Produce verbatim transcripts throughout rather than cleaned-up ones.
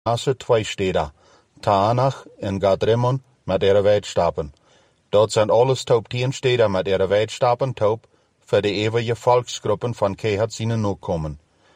Manasse twee steden, Taanach en Gadrimmon met ihre Weidstappen. Dort sind alles taub tien steden met ihre Weidstappen taub, für die ewige Volksgruppen von Kehat seine Nachkommen.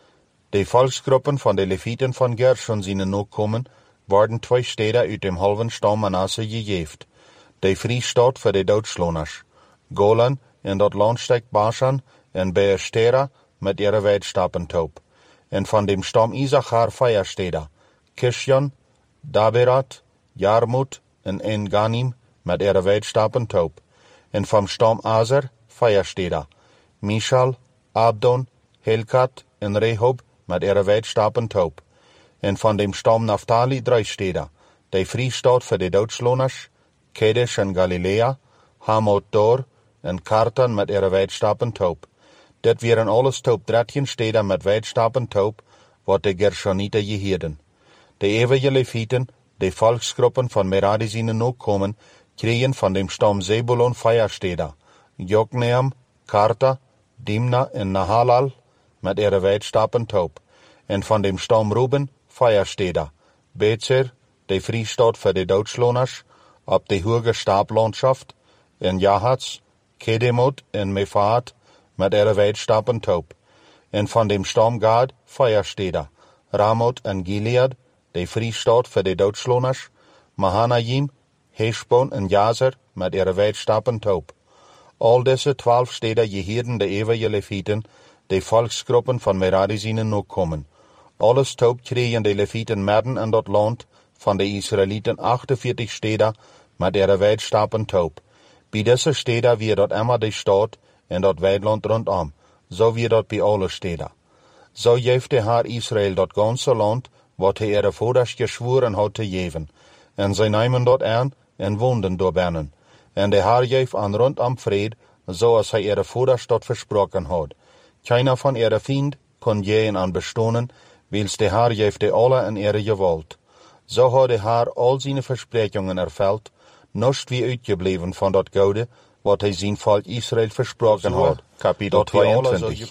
Die Volksgruppen von den Leviten von Gershon seine Nachkommen worden zwei Städte uit dem halben Stamm Manasse gegeft. Die Friestadt für die Deutschloners. Golan in dat Landstück Baschan en Beerstera mit ihre Weidstappen taub. En von dem Stamm Isachar Feierstädter. Kishjon, Daberat, Jarmut en En-Ganim mit ihre Weidstappen taub. En vom Stamm Aser Feierstädter. Mishal, Abdon, Helkat en Rehob mit ihre Weidstappen taub. En von dem Stamm Naphtali drei Städte. Die Friestadt für die Deutschloners, Kedesh en Galilea, Hamot Dor en Kartan mit ihre Weidstappen taub. Dit wären alles taub drettien Städte mit Weidstappen taub, wat de Gershoniter gehielden. De ewige Leviten, de Volksgruppen von Merari seine Nachkommen, kriegen von dem Stamm Zebulon Feierstädter. Jokneam, Karta, Dimna en Nahalal mit ihre Weidstappen taub. En von dem Stamm Ruben Feierstädter. Bezer, de Friestadt für die Deutschloners, ab de hoge Stablandschaft, en Jahatz, Kedemot en Mefaat mit ihre Weidstappen taub. En von dem Stamm Gad Feierstädter. Ramoth en Gilead, de Friestadt für die Deutschloners, Mahanaim, Heshbon en Jazer mit ihre Weidstappen taub. All diese zwölf Städte gehirden de ewige Leviten, de Volksgruppen von Merari seine Nachkommen. Alles taub kriegen de Leviten mitten in dat Land von de Israeliten achtundvierzig Städte mit ihre Weidstappen taub. Bei diese Städte wie dat immer de Stadt in dat Weidland rundum, so wie dat bei alle Städte. So geeft de Herr Israel dat ganze Land, wat hij ihre Voders geschworen hat te geven. En zij nemen dat aan en woonden daarbinnen. En de Herr geeft aan rondom vrede, zoals hij ihre Voders dat versproken had. Keiner von ihre Fiend kon jeen aan bestonen, wils de Herr geeft de alle in ihre gewalt. So hat de Herr al zijn versprechungen erfüllt, nicht wie uitgebleven van dat Goude, wat hij zijn volk Israel versproken had. Kapitel tweeëntwintig.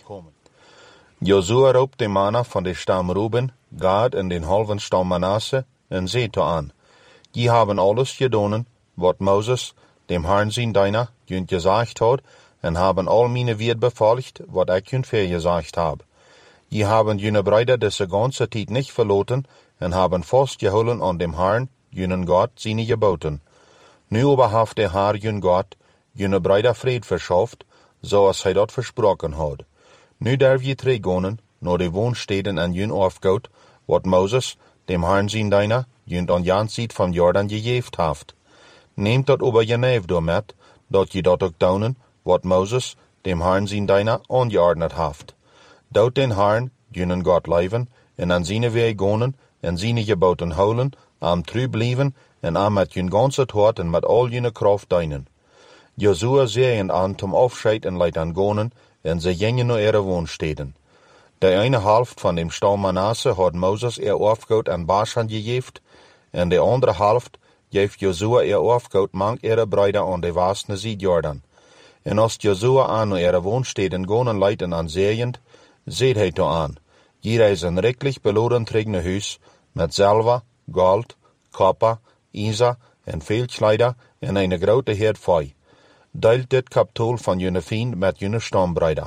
Josua roept de mannen van de stam Ruben, Gad en den halven stam Manasse en zegt aan. Die haben alles gedaan, wat Moses, dem Herrn zijn Diener, jünt gesagt hat, en haben all meine Wert befolgt, wat ich jünt vergesagt hab. Die haben jüne Brüder diese ganze Zeit nicht verloren, en haben festgehalten an dem Herrn, jünen Gott, seine Geboten. Nu aber haft der Herr jün Gott, jüne Brüder Fried verschafft, so als hij dat versproken had. Nu darf je teruggaan naar de woonsteden en jün aufgoed, wat Moses, dem Herrn zijn Diener, jünt an Jan ziet van Jordan gegeven haft. Nehmt dat over je neef door met, dat je dat ook doen, wat Moses, dem Herrn zijn Diener, angeordnet haft. Dout den Herrn, jünen Gott leven, en aan zijn weg gaan, en zijn geboten houden, am trouw blijven, en am met jün ganze hart en met al jüne kracht dienen. Josua zeeën aan zum Aufscheid en leidt aan gonen, en ze gingen naar ihre woonsteden. De eine Hälfte von dem Stamm Manasse hat Moses ihr Aufgaut an Baschan gegeft, en de andere Hälfte geeft Josua ihr Aufgaut mank ihre Brüder an de westene Südjordan. En als Josua an naar ihre woonsteden gonen leiden an zeeënd, seht hij to aan. Hier is een riklich beloren trägende huis, met Silber, Gold, Kopper, Isa en veel Kleider en eine grote herd vee. Deilt dit kapitol van jene vriend met jene stambrüder.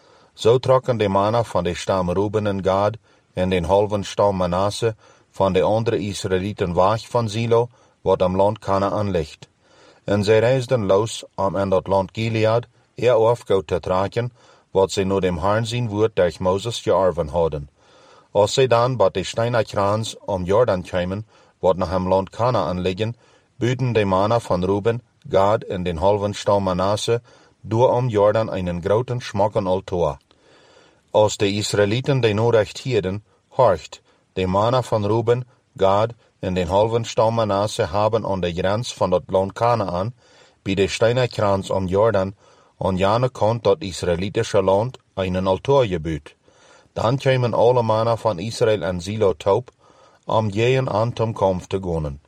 So trokken de mannen van de stam Ruben en Gad en den halven stam Manasse van de andere Israeliten weg van Silo, wat am land Kanaan ligt. En zij reisden los om in dat land Gilead ihr Aufgaut te tragen, wat zij nur dem Herrn zijn woord durch Moses geërven hadden. Als zij dan bij de Steinerkrans om Jordan kwamen, wat nach hem land Kanaan liggen, büden de mannen van Ruben, Gad en den halven stam Manasse door om Jordan einen groten schmakken altor. Als de Israeliten de Norecht hielden, horcht, de mannen van Ruben, Gad en den halven stam Manasse haben an de grens van dat land Kanaan, bij de Steinerkrans om Jordan, an jane kant dat Israelitische land einen altor gebuut. Dan kwamen alle mannen van Israel en Silo taub, om jeen aan zum Kampf te gaan.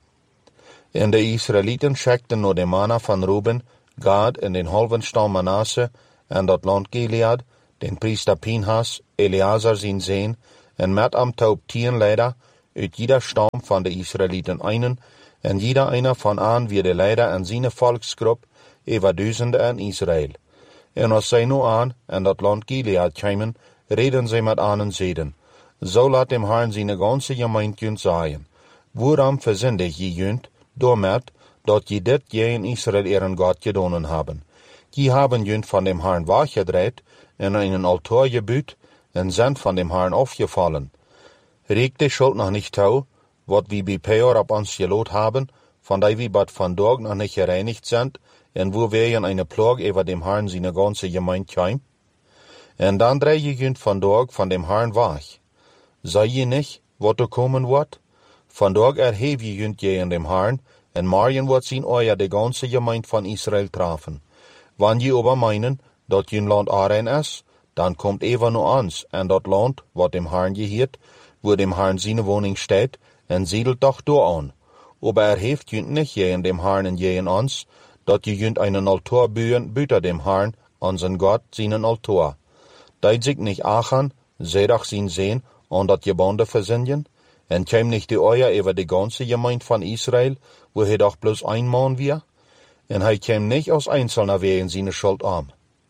En de Israeliten schickten naar de mannen van Ruben, Gad en den halven stam Manasse en dat land Gilead, den priester Pinhas, Eleazar zijn zoon, en met am taub tien leider, uit jeder Stamm van de Israëlieten einen, en jeder einer van aan wie de leider en zijn volksgroep, over duizenden in Israël. En als zij nu aan, en dat land Gilead kwamen, reden zij met aan en zeiden, zo laat dem Herrn zijn ganze gemeente zeggen, waarom verzendig je junt, doormet, dat je dit je in Israël ihren Gott gedonen haben. Je haben junt van dem Herrn weggedreht, en einen Altar gebuut, en sind van dem Herrn aufgefallen. Regt de Schuld noch nicht tau, wat wie bei Peor ab uns gelot haben, von der wir bad von Dorg noch nicht gereinigt sind, en wo wir in eine Plage über dem Herrn seine ganze Gemeinde keim? En dann dreh je junt von Dorg von dem Herrn weg. Sei je nicht, wat du kommen wird? Von Dorg erheb je junt je in dem Herrn, en morgen wird sin euer de ganze Gemeinde von Israel trafen. Wann je aber meinen, dat jün Land arein is, dann kommt Eva nur ans, en dat Land, wat dem Herrn gehört, wo dem Herrn seine Wohnung steht, en siedelt doch do an. Aber er heeft jünt nicht je in dem Herrn en je in ans, dat je jünt einen Altar bühen, büter dem Herrn, unseren Gott, seinen Altar. Deit sich nicht achan, seh doch sin sehen, und dat je Bande versinjen, en käm nicht die Euer über die ganze Gemeinde von Israel, wo he doch bloß ein Mann wir, en he käm nicht aus einzelner wegen seine Schuld arm.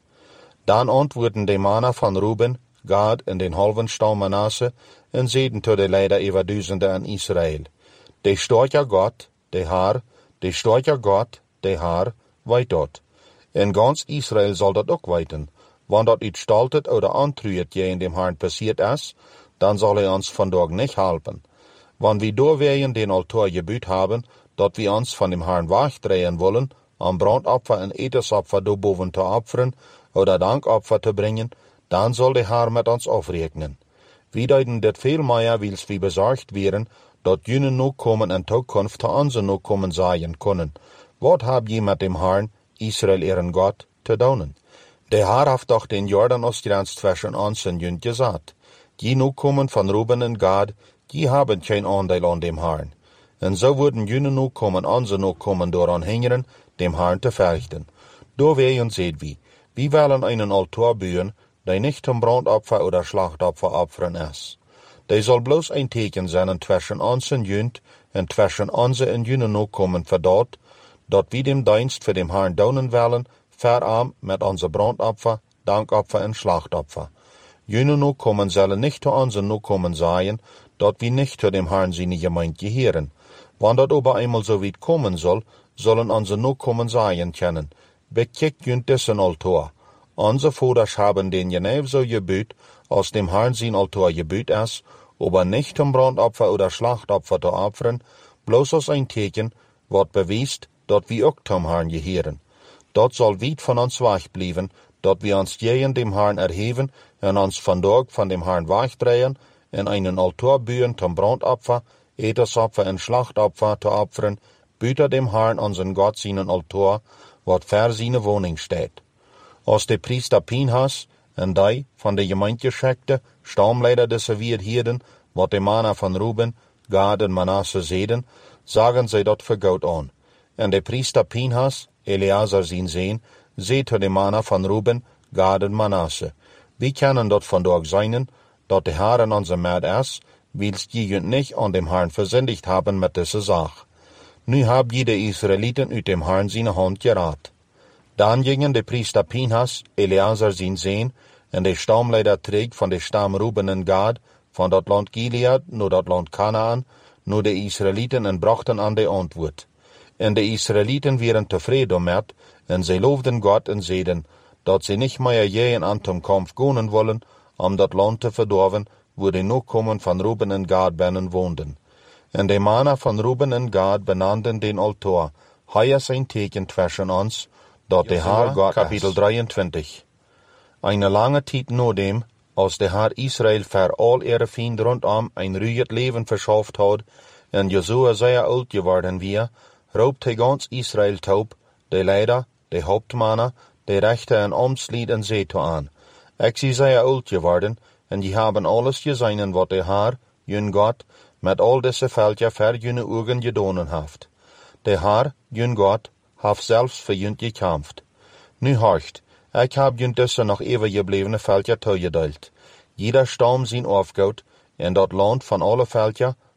Dann antworten die Männer von Ruben, Gad en den halben Stamm Manasse, en zeiden zu de Leider über Duizenden in Israel. De starke Gott, de Herr, de starke Gott, de Herr, weit dort. En ganz Israel soll dat ook weten, wann dat iets staltet oder antruet je in dem Herrn passiert is, dann soll er uns von dort nicht helfen. Wann wir doorweien den Altar gebüht haben, dat wir uns von dem Herrn wegdrehen wollen, am Brandopfer en Etesopfer do boven te opferen, oder Dankopfer te bringen, dann soll der Herr mit uns aufrechnen. Wir deuten dit veel mehr, wils wir besorgt wären, dat jene noch kommen in Zukunft zu uns noch kommen sein können. Wat hab je mit dem Herrn, Israel ihren Gott, zu tun? Der Herr hat doch den Jordan ausgrenzt zwischen uns und jünt gesagt. Die noch kommen von Ruben und Gad, die haben kein Anteil an dem Herrn. Und so würden jene noch kommen, uns noch kommen daran hindern, dem Herrn zu verrichten. Da weh und seht wie, wir wollen einen Altar bauen, der nicht zum Brandopfer oder Schlachtopfer opfern ist. Der soll bloß ein Teken sein zwischen uns und jünt und zwischen uns und jene noch kommen für dort, dat wir dem Dienst für dem Herrn daunen wollen, verarm mit unser Brandopfer, Dankopfer und Schlachtopfer. Jene noch kommen sollen nicht zu uns noch kommen sein, dat wir nicht zu dem Herrn seine Gemeinde gehören. Wann dat aber einmal so weit kommen soll, sollen unsere noch kommen sein können. Bekickt jünt dessen Altar. Unsere Vaters haben den genau so gebüht, aus dem Herrn sein Altar gebüht ist, aber nicht zum Brandopfer oder Schlachtopfer zu opfern, bloß als ein Teken, wat beweist, dat wir auch zum Herrn gehören. Dort soll weit von uns wegbleiben, dat wir uns gegen dem Herrn erheben und uns von dort von dem Herrn wegdrehen, in einen Altar bauen zum Brandopfer, Etesopfer und Schlachtopfer zu opfern, büter dem Herrn unseren Gott seinen Altar, wat ver seine Wohnung steht. Als der Priester Pinhas und die von der Gemeinde geschickte Stammleiter des Servierheden, wat die Männer von Ruben, Gad und Manasse sehen, sagen sie dort für Gott an. Und der Priester Pinhas, Eleazar sein Sohn, seht zu den Männer von Ruben, Gad und Manasse. Wir können dort von dort sein, dat der Herr in unser Merd ist, willst je nicht an dem Herrn versündigt haben mit dieser Sache. Nu hab je die Israeliten uit dem Herrn seine Hand gerat. Dann gingen der Priester Pinhas, Eleazar sein Sohn, und der Stammleiter trägt von der Stamm Ruben und Gad, von dat Land Gilead, nur dat Land Kanaan, nur die Israeliten und brachten an die Antwort. Und die Israeliten wären zufrieden damit, und sie lobten Gott und seiden, dat sie nicht mehr je in an zum Kampf gehen wollen, um dat Land zu verdorben, wo die Nachkommen von Ruben und Gad binnen wohnten. Und die Männer von Ruben und Gad benannten den Altar, heuer sein Teken zwischen uns, dat der Herr Gott Kapitel dreiundzwanzig. Eine lange Zeit nur dem, als der Herr Israel für all ihre Feinde rundum ein ruhiges Leben verschafft hat, und Josua sehr alt geworden war, raubt er ganz Israel taub, die Leider, die Hauptmänner, die Rechter und Amtslied und Seto an. Ich sie sehr alt geworden, und die haben alles gesehen, was der Herr, jün Gott, mit all diese Völker für jüne Augen gedonen haft. Der Herr, jün Gott, haft selbst für jünt gekämpft. Nu horcht, ich hab jünt diese noch ewig gebliebene Völker zugeteilt. Jeder Stamm sein Aufgaut, in dat Land von alle Völker,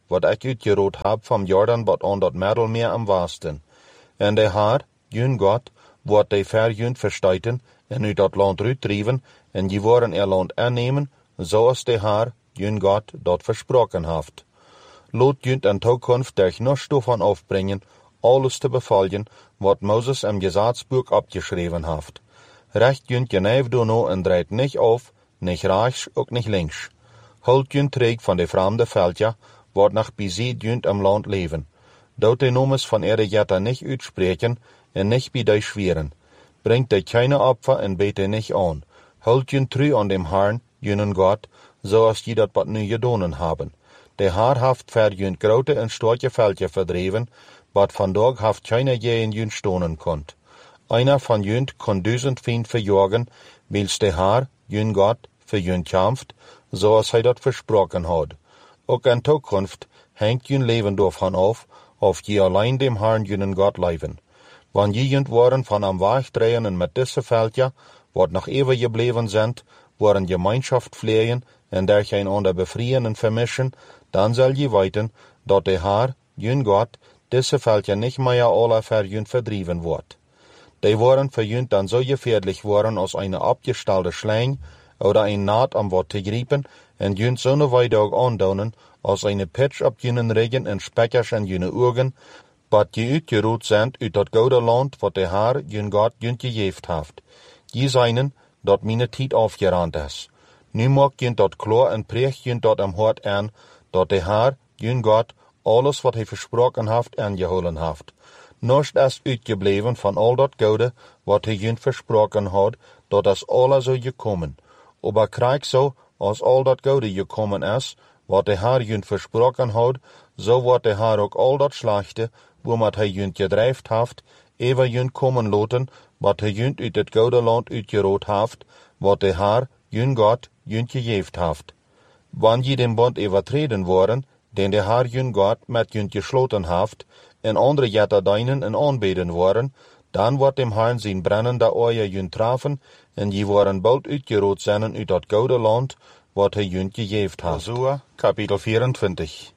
wat ik uitgerood heb van Jordan wat aan dat Middelmeer am westen. En de Heer, jun God, wordt de verjunt verstuiten en uit dat land uitdrijven, en je worden er land aannemen, zoals de Heer, jun God, dat versproken heeft. Laat junt in toekomst der niets daarvan afbrengen, alles te bevolgen, wat Mozes im Gesetzbuch abgeschreven heeft. Recht junt je neef dono en draait niet af, niet rechts, ook niet links. Hult junt terug van de vreemde veldje, wat nog bezit junt im land leven. Dout de noemes van ere jetta niet uitspreken, en niet bij die schweren. Brengt de keine Opfer en beet de niet aan. Hult junt trouw aan dem Herrn, junen God, zoals je dat wat nu gedonen hebben. De Heer heeft ver junt grote en sterke veldje verdreven, wat vandaag heeft keine je in junt stonen kunt. Einer van junt kon duizend vriend verjagen, wils de Heer, jun God, voor junt kämpft, zoals hij dat versproken had. Ook in toekomst hangt jun leven daarvan af, of je alleen dem Herrn junen God leven. Wanneer je junt worden van am weg draaien en met deze veldje, wat nog eeuwig gebleven zijn, worden gemeenschap vleien en daar geen ander bevrijen en vermischen, dan zal je weten dat de Heer, jun God, deze veldje niet meer alle ver junt verdreven wordt. Die worden voor junt dan zo gefährlich worden als een abgestelde slang, oder een naad om wat te grijpen, en junt zo'n weidag aandonen, als een pitch op junen regen en spekkers en junen ogen, wat je uitgeroet zijn uit dat gouden land, wat de Heer, jun God, junt gegeven heeft. Je zijnen, dat mijn tijd afgerand is. Nu maakt junt dat klaar en preegt junt dat am hart aan, dat de Heer, jun God, alles wat hij versproken heeft, aangehouden heeft. Niets is uitgebleven van al dat gouden, wat hij junt versproken had, dat is alle zo gekomen. Aber krijg zo, als al dat gouden gekomen is, wat de Heer junt versproken had, zo wordt de Heer ook al dat slechte, waarmee hij junt gedreven heeft, even junt komen laten, wat hij junt uit het gouden land uitgerood heeft, wat de Heer, jun God, junt gegeven heeft. Wanneer je den bond overtreden worden, den de Heer jun God met junt gesloten heeft, en andere jetten dienen en aanbeden worden, dan wordt dem Herrn zijn brennende ogen junt treffen, en je worden bald uitgerood zijn uit dat gouden land, wat hij junt gegeven heeft. Josua, kapitel vierentwintig.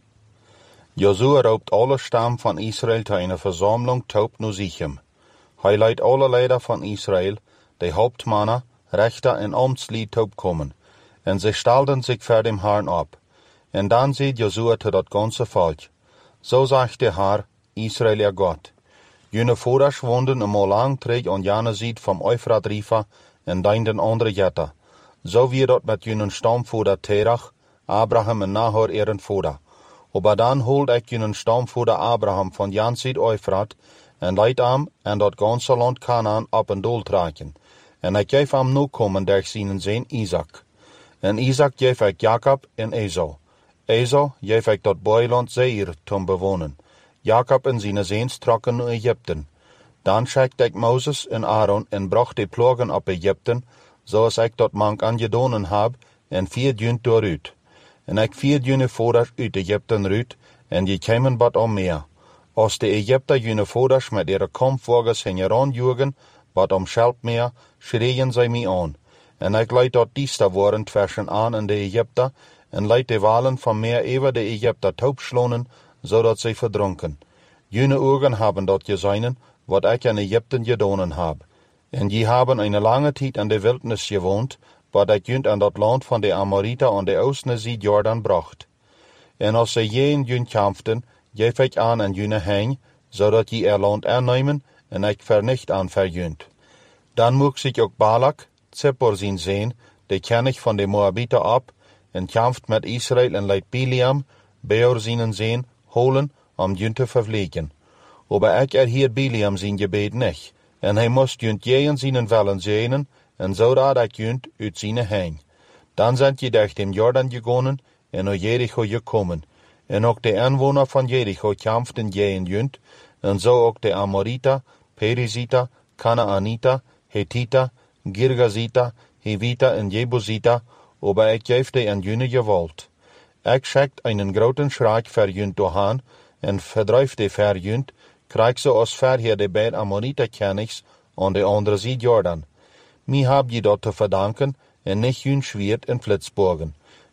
Josua roept alle stam van Israël tot een verzameling toe naar zich. Hij leidt alle leider van Israël, de hoofdmannen, rechter en ambtslied toe komen, en ze stelden zich voor dem Herrn op. En dan zei Josua tot dat ganze volk, zo zegt de Heer, Israël er God. Jene vaders woonden eenmaal lang terug aan jene zijde van Euphrat River en dienden andere jetten. Zo wie dat met jene stamvader Terach, Abraham en Nahor eren vader. Aber dan holt ik jene stamvader Abraham van jan zijde Euphrat en leidt hem en dat ganse land Kanaan op en doel trekken. En ik geef hem nu komen der zijn zoon Isaac. En Isaac geef ik Jacob en Esau. Esau geef ik dat boeiland Seir te bewonen. Jacob en zijn zoons trokken naar Egypte. Dan schikte ik Mozes en Aaron en bracht de plagen op Egypte, zoals ik dat mank aangedonen heb, en vier junt dooruit. En ik vier june vaders uit Egypte uit, en die kwamen wat om meer. Als de Egypter june vaders met ihre kampwagens hingen aanjoegen, wat om schelp meer, schreeuwen zij mij aan. En ik leid dat diester worden tussen aan en de Egypter, en leid de walen van meer even de Egypter taubslonen, zodat zij verdronken. Jene ogen hebben dat gezien, wat ik in Egypte gedonen heb. En die hebben een lange tijd in de wildnis gewoond, wat ik junt aan dat land van de Amoriten aan de oostenzijde Jordan bracht. En als zij je in junt kampften, geef ik aan en jene heen, zodat je er land aannemen, en ik vernicht aan verjunt. Dan mocht zich ook Balak, Zippor zijn zoon, de kennig van de Moabiten op, en kampft met Israël en leidt Biliam, Beor zijn zoon, holen om junt te vervliegen. Aber ik er hier Biliam zijn gebed niet, en hij moest junt jeen zijn vellen zenen, en zodat ik junt uit zijn heen. Dan zijn je durch dem Jordan gegaan, en naar Jericho gekomen, en ook de inwoner van Jericho kampften jeen junt, en zo ook de Amorita, Perizita, Kanaanita, Hethita, Girgazita, Hivita en Jebusita, aber ik geef de aan junne gewalt. Ik schickt einen groten schrik voor junt doorhaan, en verdrijf de ver junt, krijg ze als verheer de beide Amorita-kennigs aan de andere zijde Jordan. Mij heb je dat te verdanken, en niet junt zwiert en flitsborgen.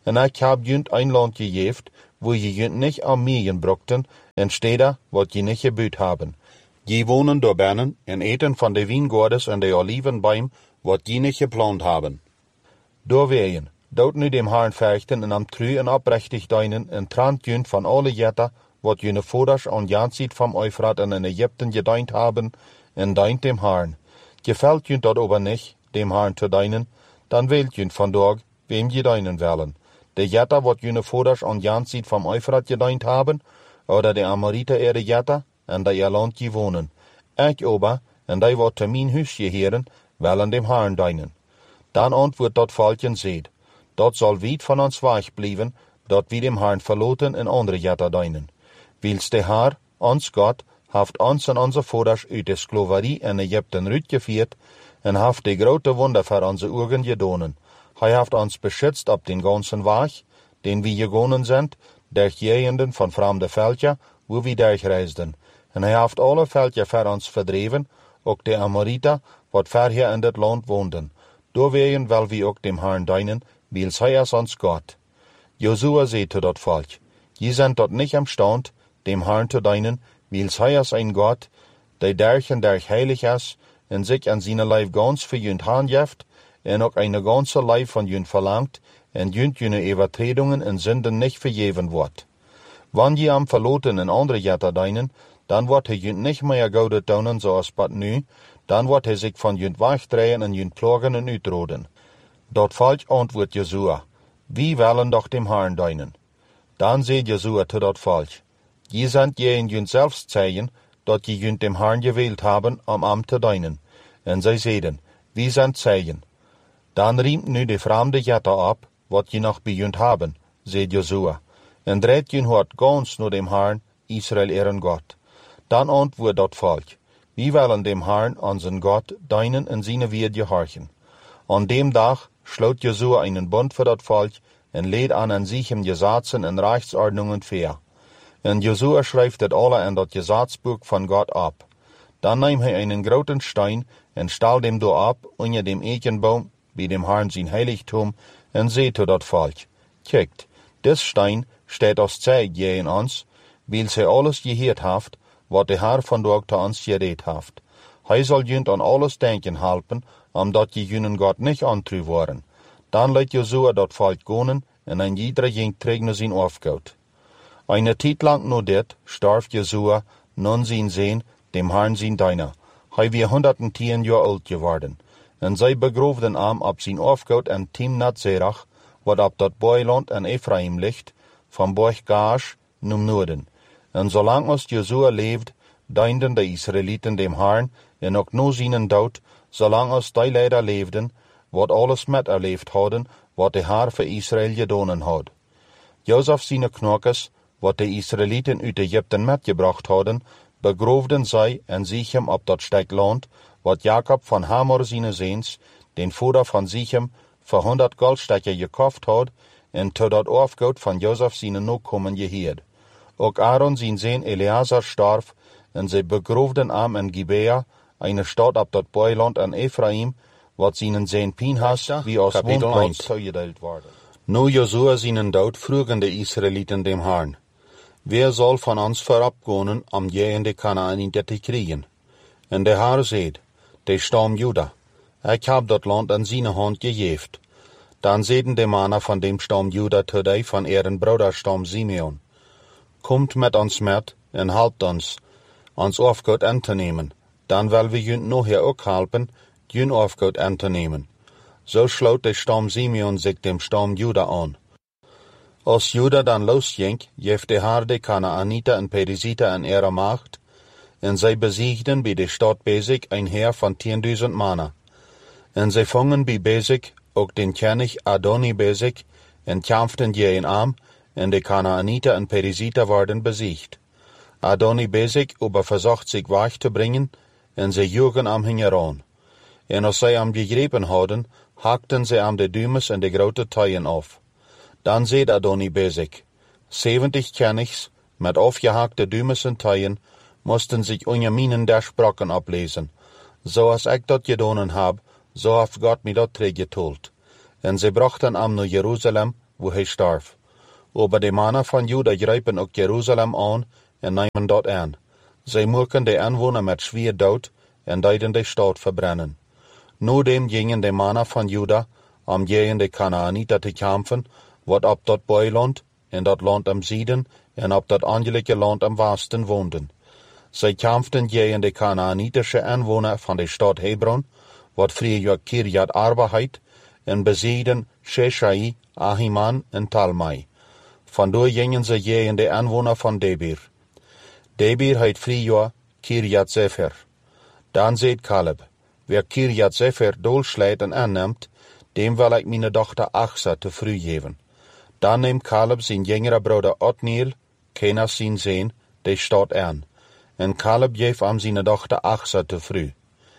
en ik heb junt een land gegeven, wo je junt niet aan meeën brokten, en steden wat je niet gebuut hebben. Je wonen door binnen en eten van de wijngaarden en de olivenboom wat je niet geplant hebben. Door weeën, dood nu dem Herrn vechten en am tru en oprechtig dienen en trant junt van alle jetten wat june voeders aan Jansiet van Eufrat en in Egypten gediend hebben, en dient dem Herrn. Gefällt junt dat aber nicht, dem Herrn te dienen, dan wählt junt vandaag wem je dienen willen. De jetten wat june voeders aan Jansiet van Eufrat gediend hebben, oder de Amorite ere jetten, en dat je land je wonen. Ik aber, en die wat te mijn huis geheren, willen dem Herrn dienen. Dan antwoord dat volkje zegt, dat zal wiet van ons weg blijven, dat we dem Herrn verloten en andere jetten dienen. Wils de Heer, ons God, heeft ons en onze voeders uit de slaverie in Egypten uitgevoerd en heeft de grote wonder voor onze ogen gedaan. Hij heeft ons beschützt op den ganzen weg, den we gegaan zijn, der gegenden van vreemde veldje, wo we durchreisden. En hij heeft alle veldje voor ons verdreven, ook de Amorite, wat verher in dit land woonden. Doorwegen wil we ook dem Herrn dienen, wils hij is ons God. Josua zei tot dat volk, je zijn tot niet imstand, dem Herrn te dienen, wils hij is een God, die derg en derg heilig is, en zich aan zijn lijf gans voor junt aangeeft, en ook een ganse lijf van junt verlangt, en junt june overtredungen en zinden niet vergeven wordt. Wanneer je hem verloten en andere jetten dienen, dan wordt hij junt niet meer gouden tonen zoals wat nu, dan wordt hij zich van junt wegdraaien en junt plagen en uitroden. Dat volk antwoordt Josua, wie willen doch dem Herrn dienen? Dan zei Josua tot dat volk, je zend je in junt zelfs zeggen, dat je junt dem Herrn gewählt hebben om hem te dienen. En zij zeiden, wie zend zeggen? Dan riemt nu de vreemde jetten op, wat je nog bij junt hebben, zei Josua, en draait je hart gans naar dem Herrn, Israël eren God. Dan antwoordt dat volk, wie willen dem Herrn, onze God, dienen en zijn weer gehorchen. Aan dem dag sloot Josua einen bund voor dat volk en leed aan en zich hem Gesetzen en rechtsordnungen voor. En Josua schrijft het alle in dat Gesetzbuch van God op. Dan neemt hij einen groten steen en stal dem door op onder dem ekenboom bij dem Herrn zijn heiligtum en zei tot dat volk, kijkt, des steen staat als zeig tegen ons, wils hij alles geheerd heeft, wat de Heer vandaag te ons gereed heeft. Hij zal junt aan alles denken helpen, omdat je junen God niet antru worden. Dan liet Josua dat volk gaan en een iedere ging terug naar zijn afgoud. Eine tijd lang na dit starf Josua, nun zijn zeen, dem Herrn zijn diener. Hij was honderdtien jaar oud geworden. En zij begroefden hem op zijn afgoud en Timnath Serach, wat op dat boeiland in Ephraim ligt, van Borg Gaash naar noorden. En zolang als Josua leefde, dienden de Israëlieten dem Herrn, en ook na zijn dood, zolang als die leider leefden, wat alles met erleefd hadden, wat de Heer voor Israël gedaan had. Jozef zijn knokers, wat de Israëlieten uit Egypten metgebracht hadden, begroefden zij en Sichem op dat stuk land, wat Jacob van Hamor zijn zeens, den vader van Sichem, voor honderd goldstukken gekocht had, en tot dat afgoud van Jozef zijn nakomen geheerd. Ook Aaron zijn zoon Eleazar starf, en zij begroefden hem in Gibea, een stad op dat boeiland in Ephraim, wat zijn zoon Pinhas wie als woonplaats toegedeeld worden. Nu Josua zijn dood vroegen de Israëlieten dem Herrn, wie zal van ons voorop gaan om je in de Kanaanieten te krijgen? En de Heer zei, de stam Juda, ik heb dat land in zijn hand gegeven. Dan zeiden de mannen van dem stam Juda tot die van eren broederstam Simeon, komt met ons met en helpt ons, ons afgoed in te nemen. Dan willen we junt nog hier ook helpen, jun afgoed in te nemen. Zo sloot de stam Simeon zich dem stam Juda aan. Als Juda dan losging, geeft de Heer de Kanaanieten en Perizzieten in ihre macht, en zij besiegden bij de stad Bezek een heer van tienduizend mannen. En zij vangen bij Bezek ook den König Adoni Bezek en kämpften tegen hem, en de Kanaanieten en Perizzieten worden besiegt. Adoni Bezek aber verzocht zich weg te brengen, en zij joegen hem hingeran. En als zij hem gegrepen hadden, hakten zij hem de duimes en de grote taaien af. Dan zei Adoni Bezek, zeventig Königs met afgehakte duimes en taaien moesten zich onder mijnen der spraken oplezen. Zoals ik dat gedaan heb, zo heeft God mij dat teruggetold. En zij brachten hem naar Jeruzalem wo hij starf. Aber de mannen van Juda grijpen ook Jeruzalem aan en nemen dat aan. Zij maken de aanwoner met zwier dood en deden de stad verbrennen. Noordem gingen de mannen van Juda om tegen de Kanaanieten te kampen, wat op dat buitenland en dat land am zuiden en op dat angelijke land am westen woonden. Zij kampten tegen de Kanaanitische aanwoner van de stad Hebron, wat vroeger Kirjat Arba heet, en bezieden Sheshai, Ahiman en Talmai. Vandoor gingen ze tegen de aanwoner van Debir. Debir heet vroeger Kirjat Sefer. Dan zei Caleb, wie Kirjat Sefer doelslijt en aanneemt, dem wil ik mijn dochter Achsa te vroeg geven. Dan neemt Caleb zijn jongere broeder Otniel, Kenas zijn zoon, de stad aan. En Caleb geeft hem zijn dochter Achsa te vroeg.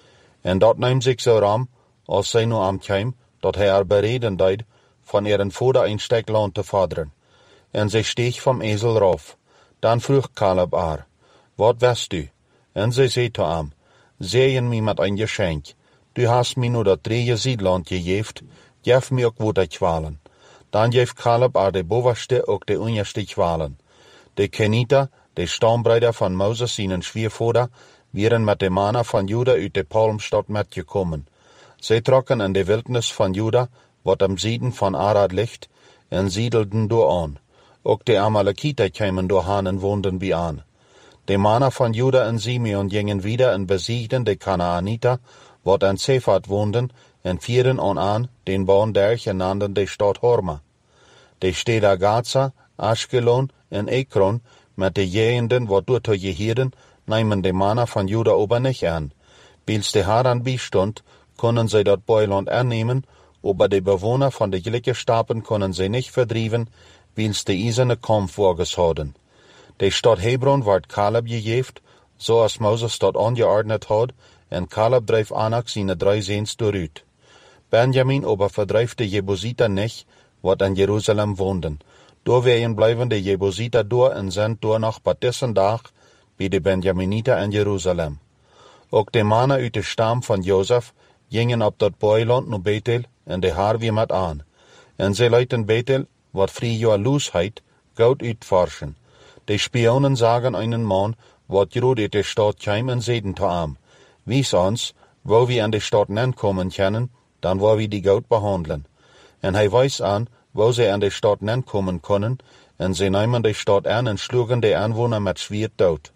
En dat neemt zich zo ram, als zij nu aankwam, dat hij haar bereden deed, van er een vader een stuk land te vaderen. En zij steeg van ezel raaf. Dan vroeg Caleb haar, wat wist u? En zij zei te hem, zegen mij met een geschenk. Du hast mij nu dat drie ziedland gegeven, geef mij ook wat kwalen. Dan geeft Caleb haar de bovenste ook de onderste kwalen. De Kenita, de stambreider van Mozes zijn schwiervader, waren met de mannen van Juda uit de Palmstad metgekomen. Zij trokken in de wildnis van Juda, wat am zuiden van Arad ligt, en siedelden door aan. Ook de Amalekieten kwamen doorheen en woonden bij aan. De mannen van Juda en Simeon gingen wieder en besiegden de Kanaanieten, wat aan Sefat woonden, en vierden aan aan den Baanberg en nanden de stad Horma. De steden Gaza, Ashkelon en Ekron, met de gegenden wat door te gehieden, nemen de mannen van Juda ober niet aan. Bils de Haran bijstond, konden zij dat buitenland aannemen, aber de bewoner van de gelijke stapen konden zij niet verdrijven, bils de ijzerne kom voorgehouden. De stad Hebron werd Caleb gegeven, zoals Mozes dat aangeordnet had, en Caleb dreef Anak zijn drie zoons dooruit. Benjamin aber verdrijft de Jebusieten niet, wat in Jeruzalem woonden. Doorwegen blijven de Jebusieten door en zijn door nog tot deze dag bij de Benjaminieten in Jeruzalem. Ook de mannen uit de stam van Jozef gingen op dat buitenland naar Bethel en de haar weer met aan. En zij lieten Bethel, wat vroeger Luz heet, goud uitforschen. De spionen zagen einen man, wat groot uit de stad kwam en zeiden te hem, wies ons, waar we aan de stad nenkomen kunnen, dan waar we die goud behandelen. En hij wees aan, waar zij aan de stad nenkomen konden, en zij namen de stad aan en sloegen de aanwoner met zwier dood.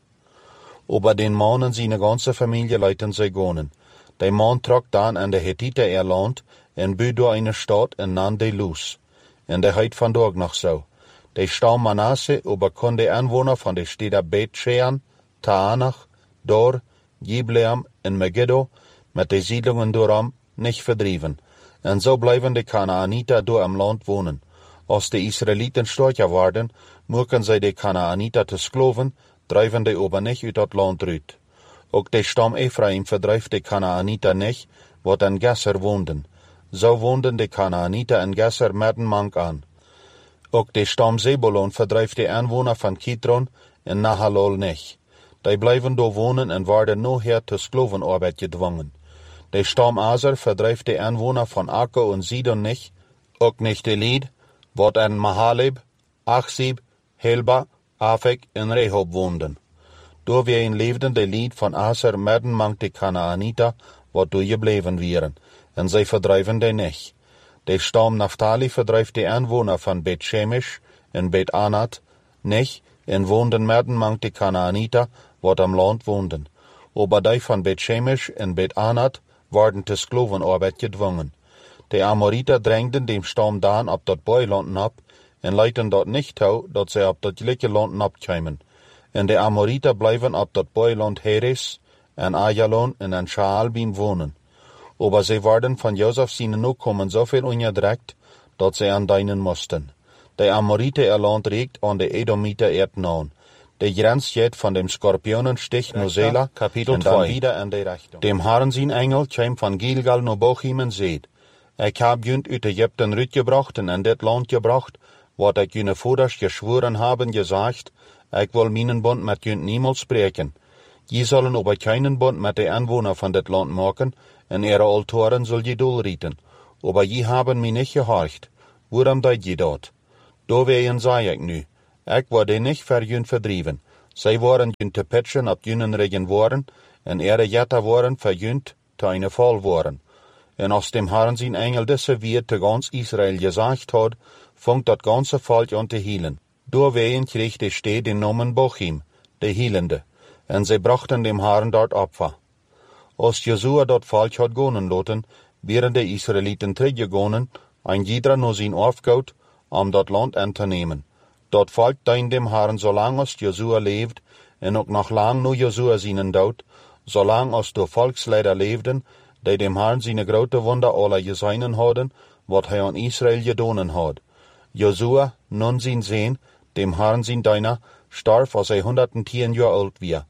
Aber den man en zijn ganze familie lieten zij gonen. De man trok dan aan de Hittite erland, en buurde door een stad en nam de Luz. En de heet vandaag nog zo. De stam Manasse aber kon de aanwoner van de steden Bet-Shean, Taanach, Dor, Gibleam en Megiddo met de siedlungen dooram niet verdrijven. En zo blijven de Kanaanieten door am land wonen. Als de Israëlieten sterker worden, moeken zij de Kanaanieten te skloven, drijven de aber niet uit dat land uit. Ook de stam Ephraim verdrijft de Kanaanieten niet, wat in Gesser woonden. Zo woonden de Kanaanieten in Gesser met een mank aan. Ook de stam Zebulon verdrijft de aanwoner van Kitron en Nahalol niet. Die blijven door wonen en worden nog her te sklovenarbeid gedwongen. De stam Aser verdrijft de aanwoner van Akko en Sidon niet, ook niet de Lied, wat in Mahaleb, Achzib, Helba, Afek en Rehob woonden. Doorwegen leefden de Lied van Aser met een mank de Kanaanieten, wat doorgebleven waren, en zij verdrijven de niet. De stam Naphtali verdrijft de aanwoner van Bet-Shemesh en Bet-Anat niet, en woonden met een mank de Kanaanieten, wat am land woonden. Aber die van Bet-Shemesh en Bet-Anat worden te sklovenarbeid gedwongen. De Amorieten drengden dem stam Dan op dat buitenland op, en leiden dat niet toe dat zij op dat gelijke land opkwamen. En de Amorieten blijven op dat buitenland Heres, en Ajalon en en Shaalbim wonen. Aber zij worden van Jozef zijn nakomen zoveel onderdrukt, dat zij aan dienen moesten. De Amorieten erland reikt aan de Edomieten erdnaam. De grens gaat van dem Skorpionenstich naar Zela, kapitel twee. Dem Herren zijn engel kwam van Gilgal naar Bochim en zeid, ik heb junt uit Egypten uitgebracht en in dit land gebracht, wat ik jullie voeders geschworen hebben gezegd, ik wil mijn bond met junt niemals spreken. Je zullen aber keinen bond met de aanwoner van dit land maken, en ihre altaren zul je doelrieten. Aber je hebben mij niet gehorcht. waarom deed je dat? Doorwegen zei ik nu, ik word niet voor jun verdrieven. Zij waren jun te pitchen op junen regen worden, en ere jetta waren voor jun te eine vol worden. En als dem Herrn zijn engel deze weer te gans Israel gezegd had, funkt dat ganze volk an te hielen. Doorwegen kreeg de stad den Namen Bochim, de hielende, en zij brachten dem Herrn dort Opfer. Als Josua dat volk had gonen laten, wären de Israeliten teruggegangen, ein jeder nur zijn Aufgaut, om dat land aan te nemen. Dat volk dien dem Herrn zolang als Josua leeft, en ook nog lang nu Josua zijn dood, zolang als de volksleider leefden, die dem Herrn zijn grote wunder alle gezien hadden, wat hij aan Israël gedaan had. Josua, nun zijn zeen, dem Herrn zijn diener, starf als hij honderdtien jaar oud was.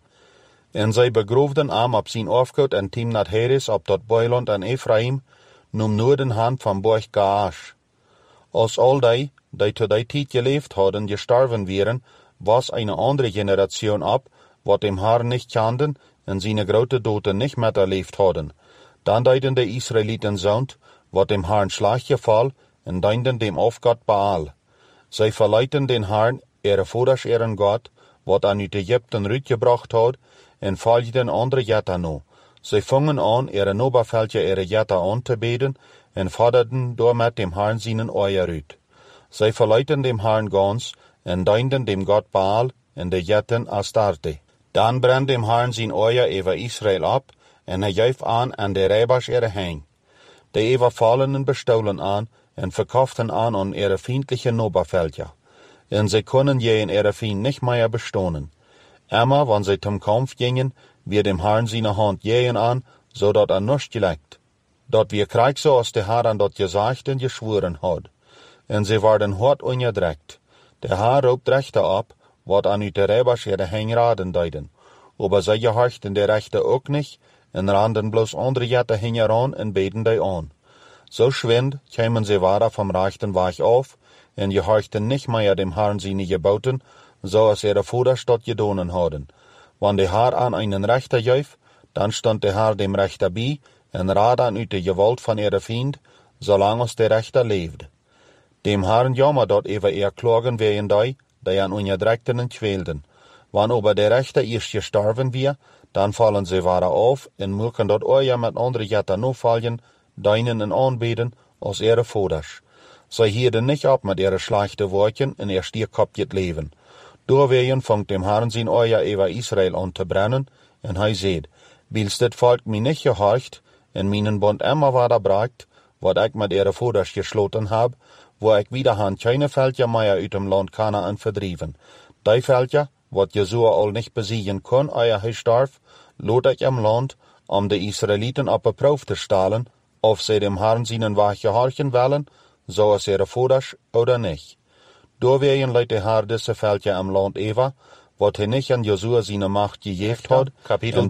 En zij begroefden hem op zijn afgoed en Timnat Heres op dat boiland aan Ephraim, num noorden hand van Borg Gaash. Als al die, die te die tijd geleefd hadden, gestorven wären, was eine andere Generation ab, wat dem Herrn nicht kenden en zijn grote doten nicht met erleefd hadden. Dan deiden de Israeliten zond, wat dem Herrn slag geval, en dienden dem Aufgott Baal. Zij verleiten den Herrn, ihre Voders ihren Gott, wat aan uit Egypten uitgebracht had, en volgden andere Jetta no. Zij fingen aan, ihre Noberveldje ihre Jetta aan te beden, en forderden door met dem Herrn zijn Eier uit. Zij verleiten dem Herrn gans, en dienden dem Gott Baal, en de Jetten Astarte. Dan brennt dem Herrn zijn Eier over Israel ab, en hij geeft aan aan de Rebers ihre Heng. De overfallenen bestolen aan, en verkauften aan an ihre feindliche Noberveldje. En zij kunnen je in ihre Feind nicht mehr bestonen. Immer, wann sie zum Kampf gingen, wir dem Herrn seine Hand jähen an, so dat er nicht gelegt. Dat wir krieg so, als der Herr an dat gesagt und geschworen hat. En sie werden hart ungedreckt. Der Herr raubt Rechte ab, wat an ut der Rebers ihre Hengraden deiden. Aber sie gehorchten der Rechte auch nicht, en randen bloß andere Jette hingeran en beten die an. So schwind kämen sie weiter vom rechten Weg auf, en gehorchten nicht mehr dem Herrn seine Geboten, so als ihre Voders dort gedonen hadden. Wann der Herr an einen Rechter jäuf, dann stand der Herr dem Rechter bei, en raad an ut de Gewalt von ihre Feind, solang als der Rechter leeft. Dem Herrn jammer dort über ihr klagen wehen die, die an Ungedreckten quälten. Wann aber der Rechter erst gestorben wir, dann fallen sie weiter auf, en mögen dort euer mit andere Jetter no fallen, deinen en anbeten, als ihre Voders. Sie hielden nicht ab mit ihre schlechte Worten in ihr stierkopjet Leben. Doorwegen fangt dem Herrn sein Eier über Israel an zu brennen, en hij seht, wils dit Volk mi nicht gehorcht, en meinen Bund immer weiter bragt, wat ik mit ihre Voders geschloten hab, wo ik wiederhand keine Völker mehr uit dem Land Kanaan verdrieven. Die Völker, wat Josua al nicht besiegen kon, eier hij starf, lot ik im Land, om de Israeliten op een proef te stellen, of sie dem Herrn seinen Weg gehorchen wollen, so als ihre Voders oder nicht. Doorwegen leidt de Herr diese Völker im Land Eva, wat hij nicht an Josua seine Macht gegeven had, Kapitel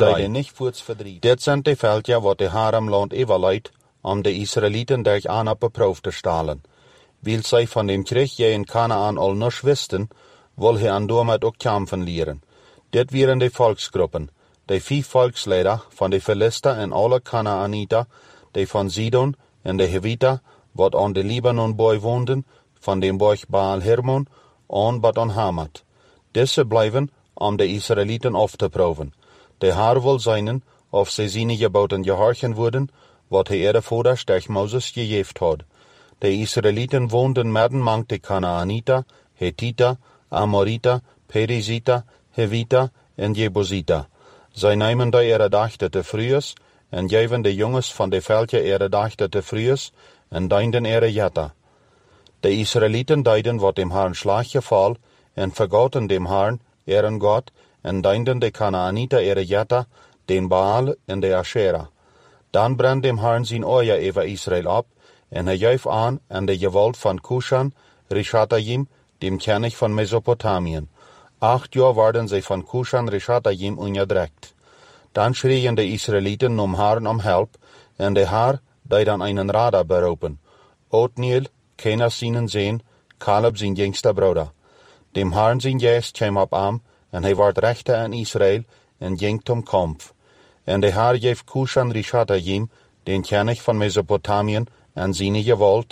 Dit sind die Völker, wat de Herr im Land Eva leidt, om de Israeliten durch an op een proef te stellen. Weil zij van dem Krieg je in Kanaan al nisch wisten, wil hij an damit ook kämpfen leren. Dit waren die Volksgruppen, die vier Volksleider van de Philister en alle Kanaaniter, die van Sidon en de Heviter, wat aan de Libanon-boy woonden, van dem Borg Baal Hermon, aan wat aan Hamat. Deze blijven om de Israeliten af te proeven. De Herr wil zijn, of zij zijn geboten gehorchen worden, wat hij ihre Voders durch Moses gegeven had. De Israeliten woonden midden mang de Kanaaniter, Hethiter, Amoriter, Periziter, Heviter en Jebusiter. Zij nemen de ihre dachten te vroeges, en geven de jongens van de veldje ihre dachten te vroeges, en dienden ihre Jetta. De Israeliten deiden wat dem Herrn slag geval, en vergoten dem Herrn, ihren Gott, en dienden de Kanaaniter ihre Jetta, den Baal en de Asherah. Dan brennt dem Herrn zijn Eier über Israel ab, en hij geeft aan aan de gewalt van Kushan, Rishatayim, dem König von Mesopotamien. Acht Jahre werden sie von Kushan, Rishatayim ungedreckt. Dann schrien de Israeliten um Herrn um Help, en de Herr deed dan einen Rader beroepen. Othniel, keiner seinen Sehn, Kaleb sein jüngster Bruder. Dem Herrn sein Geist kwam op am, en hij werd rechter aan Israel, en ging zum Kampf. En de Herr geeft Kushan Rishatayim, den König von Mesopotamien, en seine Gewalt,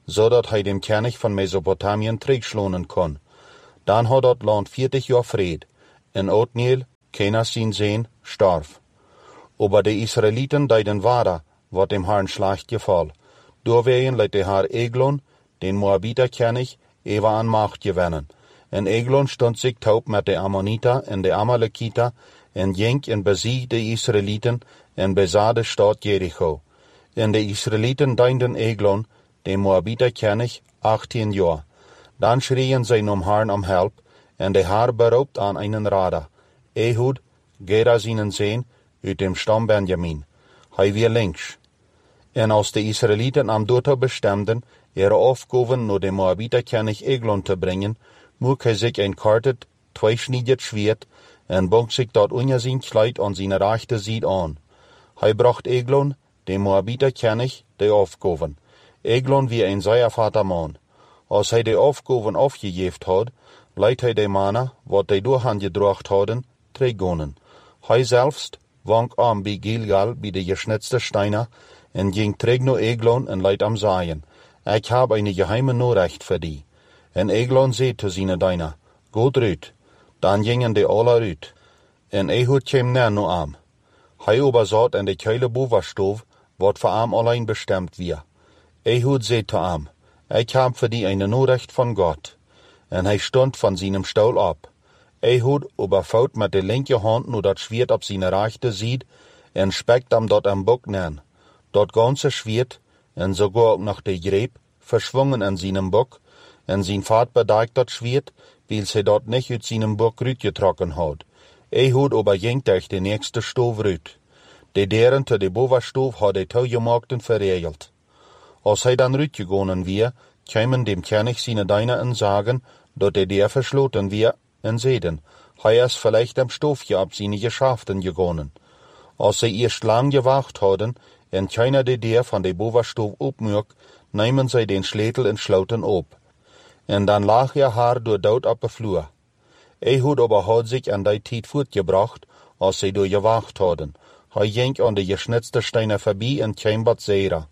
zodat hij dem König van Mesopotamien terugslonen kon. Dan had dat land veertig jaar vrede, en Othniel, keiner zijn zoon, starf. Aber de Israëlieten deden waarde wat dem Herrn slecht geval. Doorwegen liet de Heer Eglon, den Moabiter König, even aan macht gewinnen. En Eglon stond zich taub met de Ammoniter en de Amalekiter en ging en besiegde de Israëlieten en bezat de stad Jericho. En de Israëlieten dienden Eglon, de Moabiter König, achttien jaar. Dan schrien zij om Herrn om hulp, en de Heer beroopt aan einen Rader, Ehud, Gera zijn zoon, uit dem stam Benjamin. Hij weer links. En als de Israëlieten am dood bestemden, er afgoven naar de Moabiter König Eglon te brengen, moest hij zich een kartet, tweesniedig zwaard, en bond zich dat onder zijn kleid aan zijn rechterzijde aan. Hij bracht Eglon, de Moabiter König, de afgoven. Eglon wie een zeer vater man. Als hij de afgoven afgegeven had, leidt hij de mannen, wat hij door hen gedracht hadden, teruggonen. Hij zelfs wank aan bij Gilgal bij de gesnitste steinen en ging terug naar Eglon en leidt hem zeggen, ik heb een geheime Nachricht voor die. En Eglon zei te zijn dienaar, goed eruit. Dan gingen de alle uit. En Ehud kwam neer naar hem. Hij overzat in de keile bovenstoof, wat voor hem alleen bestemd was. Ehud zei te hem, ik heb voor die een Nachricht van God. En hij stond van zijn stoel op. Ehud overvouwt met de linkerhand nu dat zwaard op zijn rechterzijde en spekt hem dat een bok neer. Dat ganze zwaard, en sogar ook nog de greep, verschwungen in zijn bok, en zijn vaat bedekt dat zwaard, weil hij dat niet uit zijn bok uitgetrokken had. Ehud overging tegen de nächste stoof uit. De deuren te de bovenstoof had hij toegemaakt verregeld. Als hij dan uitgegonen weer, kwamen dem König zijn dienaar en zagen dat de deur versloten weer, en zeiden, hij is vielleicht am stoofje op zijn geschäften gegonnen. Als zij eerst lang gewacht hadden, en keiner de deur van de bovenstoof opmerkt, nemen zij den sleutel en sloten op. En dan lag er haar door dood op de vloer. Ehud aber had zich aan die tijd voortgebracht, als zij door gewacht hadden. Hij ging aan de gesnitste steinen voorbij en kwam bij Zera.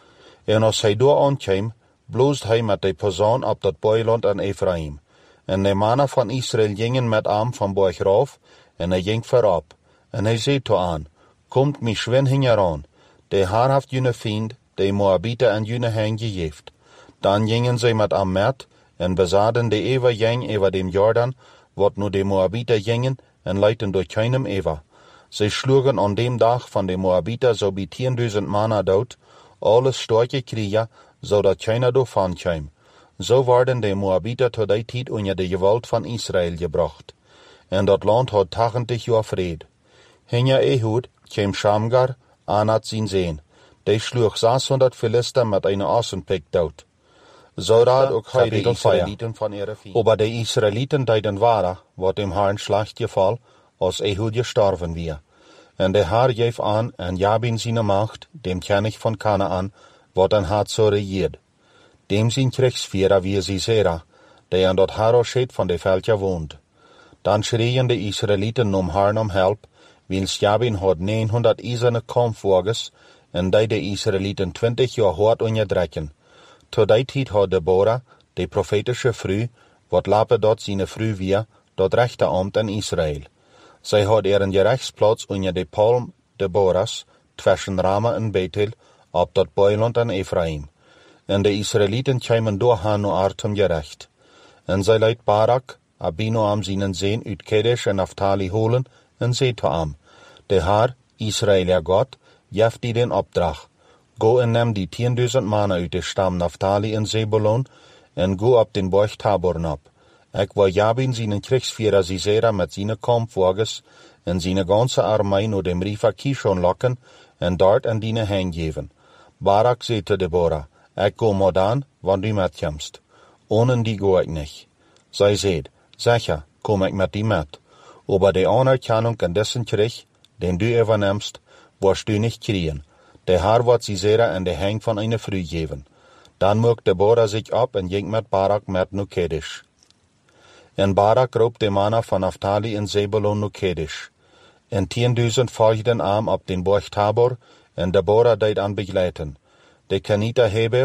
En als hij door aankwam, bloost hij met de persoon op dat boeiland aan Ephraim. En de mannen van Israël gingen met hem van berg af, en hij ging voorop. En hij zei te aan, komt mij schwin hingeraan, de Heer heeft jullie vriend, de Moabiter en jullie heen gegeven. Dan gingen zij met hem met, en bezaden de Ewa ging over dem Jordan, wat nu de Moabiter gingen, en leidden door keinem Ewa. Zij sloegen aan dem dag van de Moabiter zo bij tienduizend mannen dood, alles sterke kriegen, zodat keiner doorvan kwam. Zo werden de Moabiter tot die tijd onder de geweld van Israël gebracht. En dat land had tachtig jaar vrede. Hinger Ehud kwam Shamgar, Anat zijn zoon. Die sloeg zeshonderd Philister met een assenpik dood. Zo raad ook hij de Israëlieten van Erefim. Aber de Israëlieten deden waarde, wat dem Herrn slecht geval, als Ehud gestorven weer. En de Heer geef aan en Jabin zijn macht, dem König van Kanaan, wat een had zo regeerd. Dem zijn krigsvierer wie Sisera, die aan dat Harosheth van de veldje woont. Dan schreien de Israëlieten om Herrn om hulp, wils Jabin had negenhonderd ijzerne kampfwagens, en die de Israëlieten twintig jaar hard onderdrukken. Tot die tijd had Deborah, de profetische vrouw, wat later dat zijn vrouw weer, dat rechterambt in Israël. Zij had er een gerechtsplaats onder de palm Deborahs, tussen Rama en Bethel, op dat boeiland in Ephraim. En de Israëlieten kwamen door haar naar haar zum gerecht. En zij leidt Barak, Abinoam zijn zoon uit Kedesh en Naphtali holen, en zei te hem, de Heer, Israël God, geeft die den opdracht. Go en neem die tienduizend mannen uit de stam Naphtali en Zebulon, en go op den berg Tabor op. Ik wil Jabin zijn krigsvierer Sisera met zijn kampfwagens en zijn ganze armee naar dem river Kishon lokken en dort aan die heen geven. Barak zei te Deborah, ik go maar dan, want u met komst. Ohne die go ik niet. Zij zei, zeker, kom ik met die met. Aber de anerkennung en dessen Krieg, den du übernimmst, wirst du nicht kriegen. De Herr wird Sisera in de hang van eine vrouw geven. Dan mocht Deborah zich op en ging met Barak met naar Kedesh. En Barak roep de mannen van Naphtali en Zebulon naar Kedesh. En tienduizend volgden hem op den berg Tabor, en Deborah deed aan begeleiden. De Kenita Heber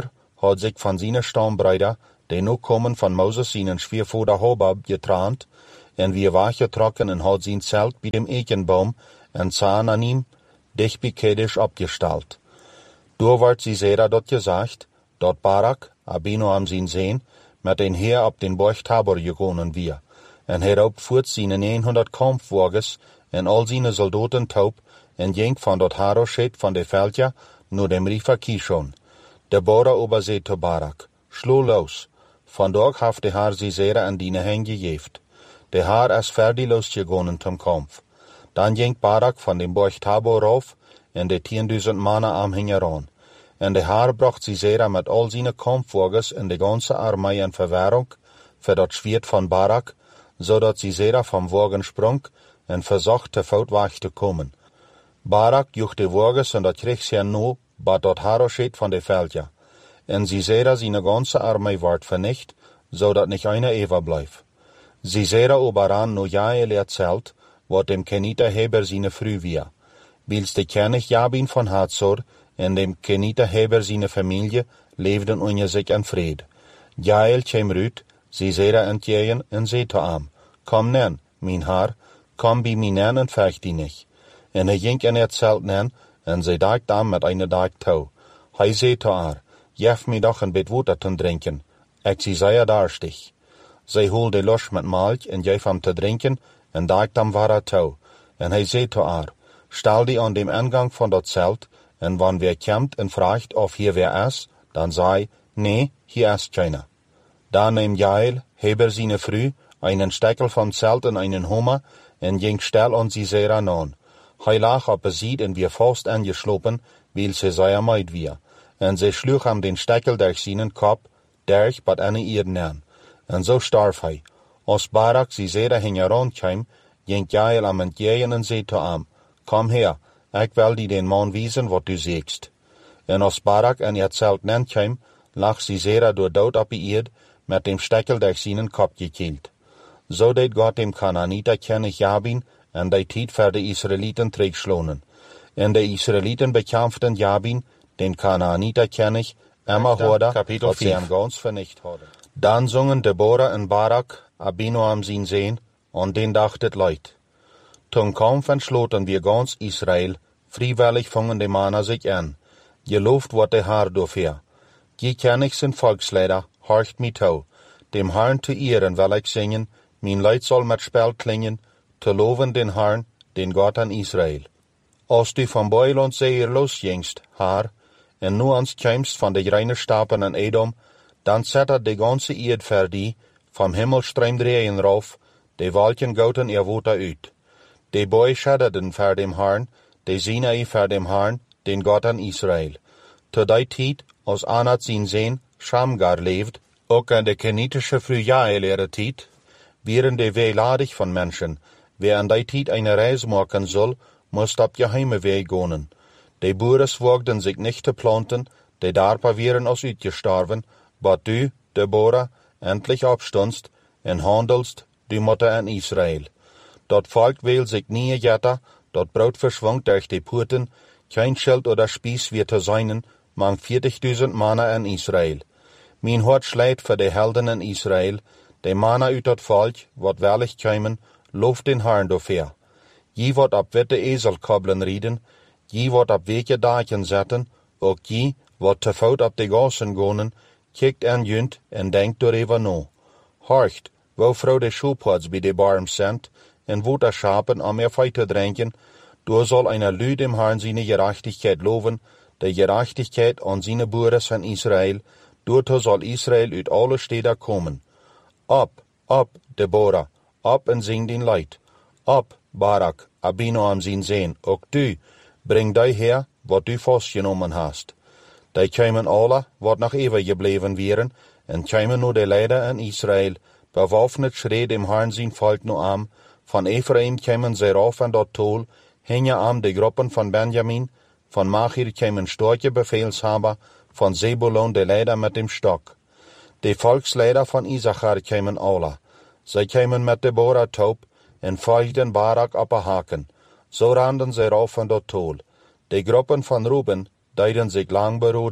had zich van zijn stoombreider, die nu komen van Moses zijn schweervoerder Hobab, getraand, en weer weggetrokken en had zijn zelt bij dem Ekenboom en Zaananim dicht bij Kadesh opgesteld. Door werd Sisera dat gezegd, dat Barak, Abinoam zijn zoon, met een heer op den berg Tabor gekomen weer, en hierop voert zijn negenhonderd kampwagens en al zijn soldaten taub, en ging van dat Harosheth van de veldje naar dem river Kishon. Deborah overzee te Barak, slo los, vandaag heeft de Heer Sisera en dine hen gegeven. De Heer is verdeloos gegaan ten kampf. Dan ging Barak van dem berg Tabor af, en de tienduizend mannen am hingen aan. En de Heer bracht Sisera met al zijn kampwagens en de ganze armee in verwarring voor dat zwaard van Barak, zodat Sisera van wagen sprong en verzocht te voet weg te komen. Barak joeg de wagens en dat krigsheer nu bij dat Harosheth van de veldje. En Sisera zijn ganze armee werd vernicht, zodat niet einer overblijft. Sisera overran nu Jael erzählt, wat dem Keniter Heber zijn vrouw weer. Wils de König Jabin van Hazor en dem Keniter Heber zijn familie leefden onder zich in vrede. Jael kwam uit, Sisera entgegen en zei te hem, kom nen, mijn Heer, kom bij mij nen en vecht die niet. En hij ging in het zelt nen, en zij dacht hem met een dag touw. Hij zei te haar, geef mij doch een bit water te drinken, ik zie zeer darstig. Zij hoelde los met melk en geef hem te drinken, en dacht hem waar touw. En hij zei te haar, stel die aan dem ingang van dat zelt, en wanneer weer komt en vraagt of hier weer is, dan zei, nee, hier is keiner. Dan neemt Jael, Heber zijn vrouw, einen stekkel van het zelt en einen hummer, en ging stil aan Sisera aan. Hij lag op een ziet en weer vast aangeslopen, wil ze zeer meid weer. En zij sloeg hem den stekkel durch zijn kop, durch bij een ierden aan. En zo starf hij. Als Barak Sisera hing eraan kwam, ging Jael hem entgegen en zei te hem, kom her, ik wil die den man wijzen wat du zegst. En als Barak in het zelt nen kwam, lag Sisera door dood op de eerd, met dem stekkel durch zijn kop gekield. Zo deed God dem Kanaaniter König Jabin en de tijd voor de Israëlieten terugslonen. En de Israëlieten bekämpften Jabin, den Kanaaniter König, immer harder, wat ze hem gans vernicht hadden. Dan zongen Deborah en Barak, Abinoam zijn zoon, en den dag het leid. Toen kampf en sloten wir ganz Israël, vrijwillig vangen de mannen zich aan. Geloofd wordt de Heer doorver. Die König zijn volksleider, horcht mij toe. Dem Herrn te eeren wil ik zingen, mijn leid zal met spel klingen, te loven den Herrn, den God aan Israël. Als du van Boiland zeer losgingst, Heer, en nu ans kwamst van de reine stapen en Edom, dan zette de ganze eerd voor die, vom Himmel streamt regen rauf, de wolken goten er water uit. De boy schadderden voor dem Herrn, de zien voor dem Herrn, den God aan Israël. Te die tijd, als Anat zijn zoon, Shamgar leeft, ook in de Kenitische vrouw Jael ihre tijd, wären de weeladig van mensen, wer in die tijd een reis maken zal, moest op geheime weg gaan. De boeren wagden zich niet te planten, de daarpa wären als uitgestorven, wat du, Deborah, endlich opstondst en handelst, du motte in Israël. Dat volk wil zich niet jetten, dat brood verschwongt durch de poorten, geen schild oder spies weer te zijn, mang vierzigduizend mannen in Israël. Mijn hart sleit voor de helden in Israël, de mannen uit dat volk, wat wellig komen, looft den Herrn doorver. Je wordt op witte ezelkobbelen rieden, je wordt op weke dagen zetten, ook je wordt te voet op de gassen gaan, kijkt en junt en denkt doorheen na. Horcht, wo vrouw de schoepoorts bij de barm zendt, en wo de schapen om er vee te drinken, door zal een lu dem Herrn zijn gerechtigheid loven, de gerechtigheid aan zijn boeren van Israël, doorto zal Israël uit alle steden komen. Op, op, Deborah, op en zing den leid. Op, Barak, Abinoam zijn zoon, ook du, breng die her, wat du vastgenomen hast. Die kwamen alle, wat nog even gebleven wären, en kwamen nu de leider in Israël, bewaffnet schreed dem Herrn zijn volk nu aan, van Ephraim kwamen zij rauf en dat tol, hingen aan de groepen van Benjamin, van Machir kwamen starke befeelshaber, van Zebulon de leider met dem stok. De volksleider van Issachar kwamen alle. Zij kwamen met Deborah taub, en volgden Barak op een haken. Zo randen zij rauf van dat tol. De groepen van Ruben deden zich lang beroden,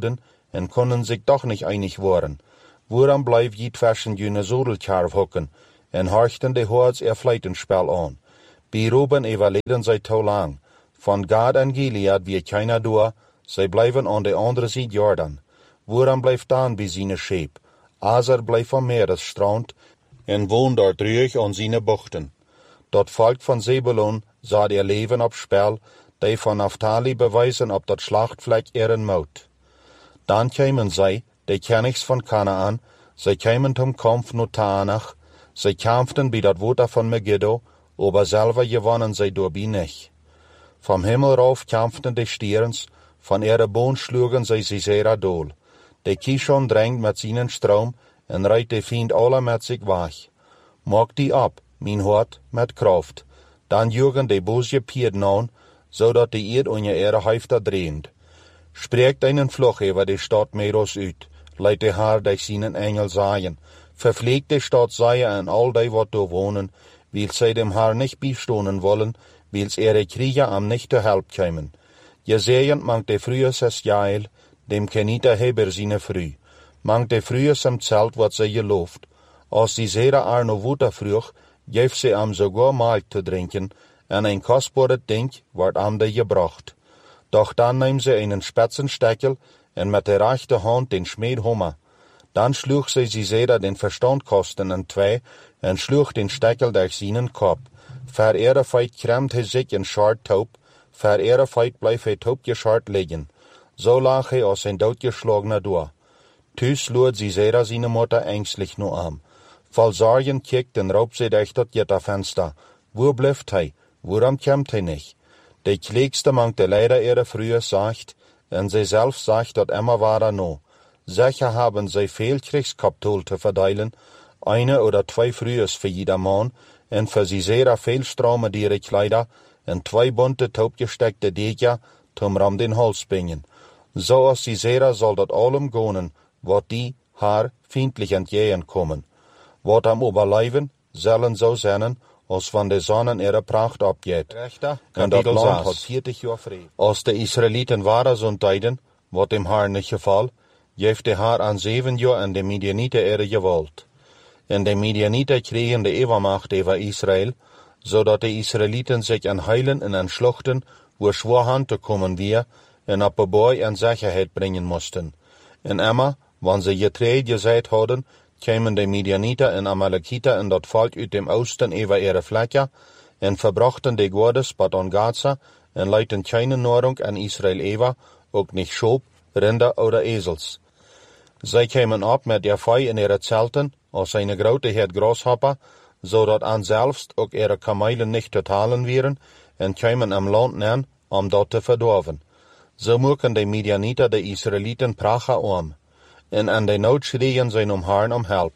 en konden zich toch niet einig worden. Waarom blijf je tussen june zodelkarf hokken en horchten de hoorts er fluitenspel aan? Bij Ruben evaleden zij te lang. Van Gad en Gilead wie keiner door, zij blijven aan de andere zijde Jordan. Waarom blijft dan bij zijn scheep? Azer blijft van meeresstrand en woont daar terug aan zijn bochten. Dat volk van Zebulon zat er leven op spel, die van Naphtali bewijzen op dat slachtvlek eren mout. Dan kwamen zij, de kenigs van Kanaan, zij kwamen zum kamp naar Taanach, zij kampften bij dat water van Megiddo, aber selber gewonnen zij doorbij niet. Vom Himmel rauf kampften de stierens, van ihre boon schlugen zij Sisera dool. De Kishon drängt met zijn stroom en rijdt de Feind alle met zich weg. Maak die op, mijn hart, met kracht. Dan jugen de boze pierden aan, zodat de eerd onder ihre hoofden dreent. Spreekt einen vloeg over de stad Meros uit, leidt de Haar durch zijn engel zaaien. Vervliegt de stad Zion en al die wat door wonen, wil zij dem Haar niet bijstonen wollen, wils ihre Krieger am nicht te help komen. Jesaja mangt de frühe ses jael, dem kenita heber sine früh. Mangt de frühe sem zelt wat zij gelooft. Als die zera arno water vroeg, geeft ze am sogar melk te drinken, en een kostbare ding wordt am de gebracht. Doch dan neemt ze einen spetsenstekel en met de rechte hand den Schmied hommer. Dan sloeg ze Sisera den verstand kosten in twee en sloeg den stekel durch seinen kop. Ver ihre feit kremt hij zich in schart taub, ver ihre feit blijft hij taubgeschart liggen. Zo lag hij als een doodgeslagener door. Tu sloeg Sisera seine Mutter ängstlich nur am. Voll Sorgen kijkt en roopt zij durch dat Gitterfenster. Wo blijft hij? Waarom komt hij niet? De klägste mangt de leider ihre frühe sagt, en zij zelf sagt dat immer wahrer no. Sicher haben zij veel Kriegskapitol te verdeilen, eine oder zwei frühes für jeder Mann, en für Sisera veel strome diere Kleider, en twee bunte taubgesteckte Deger, zum ram den Hals bingen. So als Sisera soll dat allem gonen, wat die haar feindlich entgehen kommen. Wat am Oberleiven zullen zo zijn, als van de zonnen ihre Pracht abgeht. En dat land had veertig jaar vrede. Als de Israëlieten waren zo'n tijden, wat dem Haar niet geval, geeft de Haar aan zeven jaar en de Midianieten ihre gewalt. En de Midianieten kregen de overmacht over Israël, zodat de Israëlieten zich aanheilen en aanschluchten, waar zwaar te komen weer, en op bebooi en zekerheid brengen moesten. En immer, wanneer ze getreed gezet hadden, kwamen de Midianieten en Amalekieten en dat volk uit dem oosten over ihre vlekken, en verbrachten de godes bad aan Gaza, en leidden keine Nahrung aan Israël over, ook niet Schop, Rinder oder Esels. Zij kwamen op met der Fei in ihre zelten, als een grote herd grashopper, zodat aan zelfs ook ihre kamelen niet te talen waren, en kwamen am land neer om dat te verdorven. Zo moeken de Midianieten de Israëlieten prachen om. En aan de nood schreeuwen zij om Herrn om help.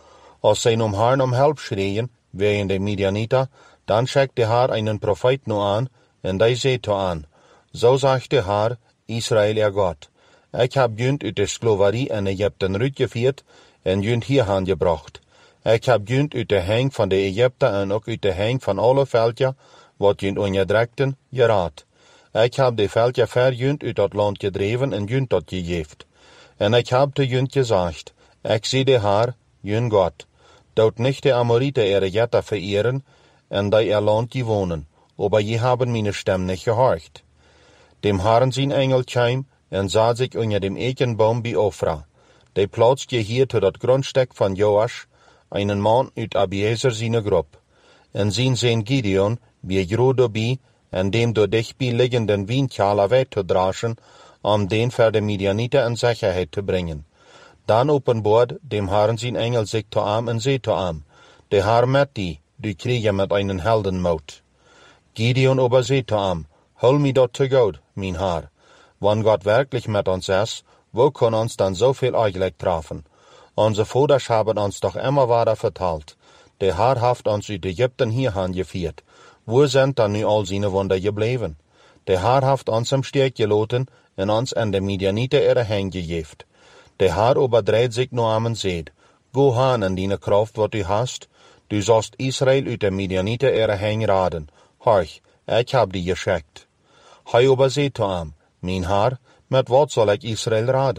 Als zij om Herrn om help schreeuwen, wegen de Midianieten, dan schickt de Herr einen profeet nu aan, en die zegt to aan, zo zegt de Herr, Israël er God. Ik heb junt uit de slaverie in Egypten uitgevoerd, en junt hierheen gebracht. Ik heb junt uit de hang van de Egypten en ook uit de hang van alle veldje, wat junt onderdrukten, geraad. Ik heb de veldje ver junt uit dat land gedreven en junt dat gegeven. En ik heb te junt gezegd, ik zie de Haar, jun God, dat niet de Amorite ihre Götter verehren, en die er land die wonen, aber je hebben meine stem niet gehoord. Dem Herrn zijn engel kwam, en zat zich onder dem Ekenbaum bij Ofra. Die plaatst je hier to dat Grundstück van Joasch, einen man uit Abiezer seine groep. En zien zijn Gideon, wie groot doorbi, en dem door dichtbij liggenden wijnkaler weg te dragen, om den voor de Midianieten in zekerheid te brengen. Dan openbaart dem Herrn zijn engel zich te am en zei te am, de Herr met die, die kriegen met einen heldenmout. Gideon aber zei te am, hol mi dat te goed, mijn Herr. Wann Gott wirklich mit uns ist, wo kann uns dann so viel eigentlich treffen? Unsere Vaters haben uns doch immer weiter vertalt. Der Herr hat uns uit Ägypten hierhin geführt. Wo sind dann nu all seine Wunder gebleven? Der Herr hat uns im Stich gelassen en ons en de Midianieten ihre Hand gegeben. Der Herr aber dreht sich nur am und sagt, go hin in deine Kraft, wat du hast. Du sollst Israel uit de Midianieten ihre Hand raden. Horch, ich hab die geschickt. Hij aber sagt zu ihm, mein Herr, met wat zal ik Israël raden?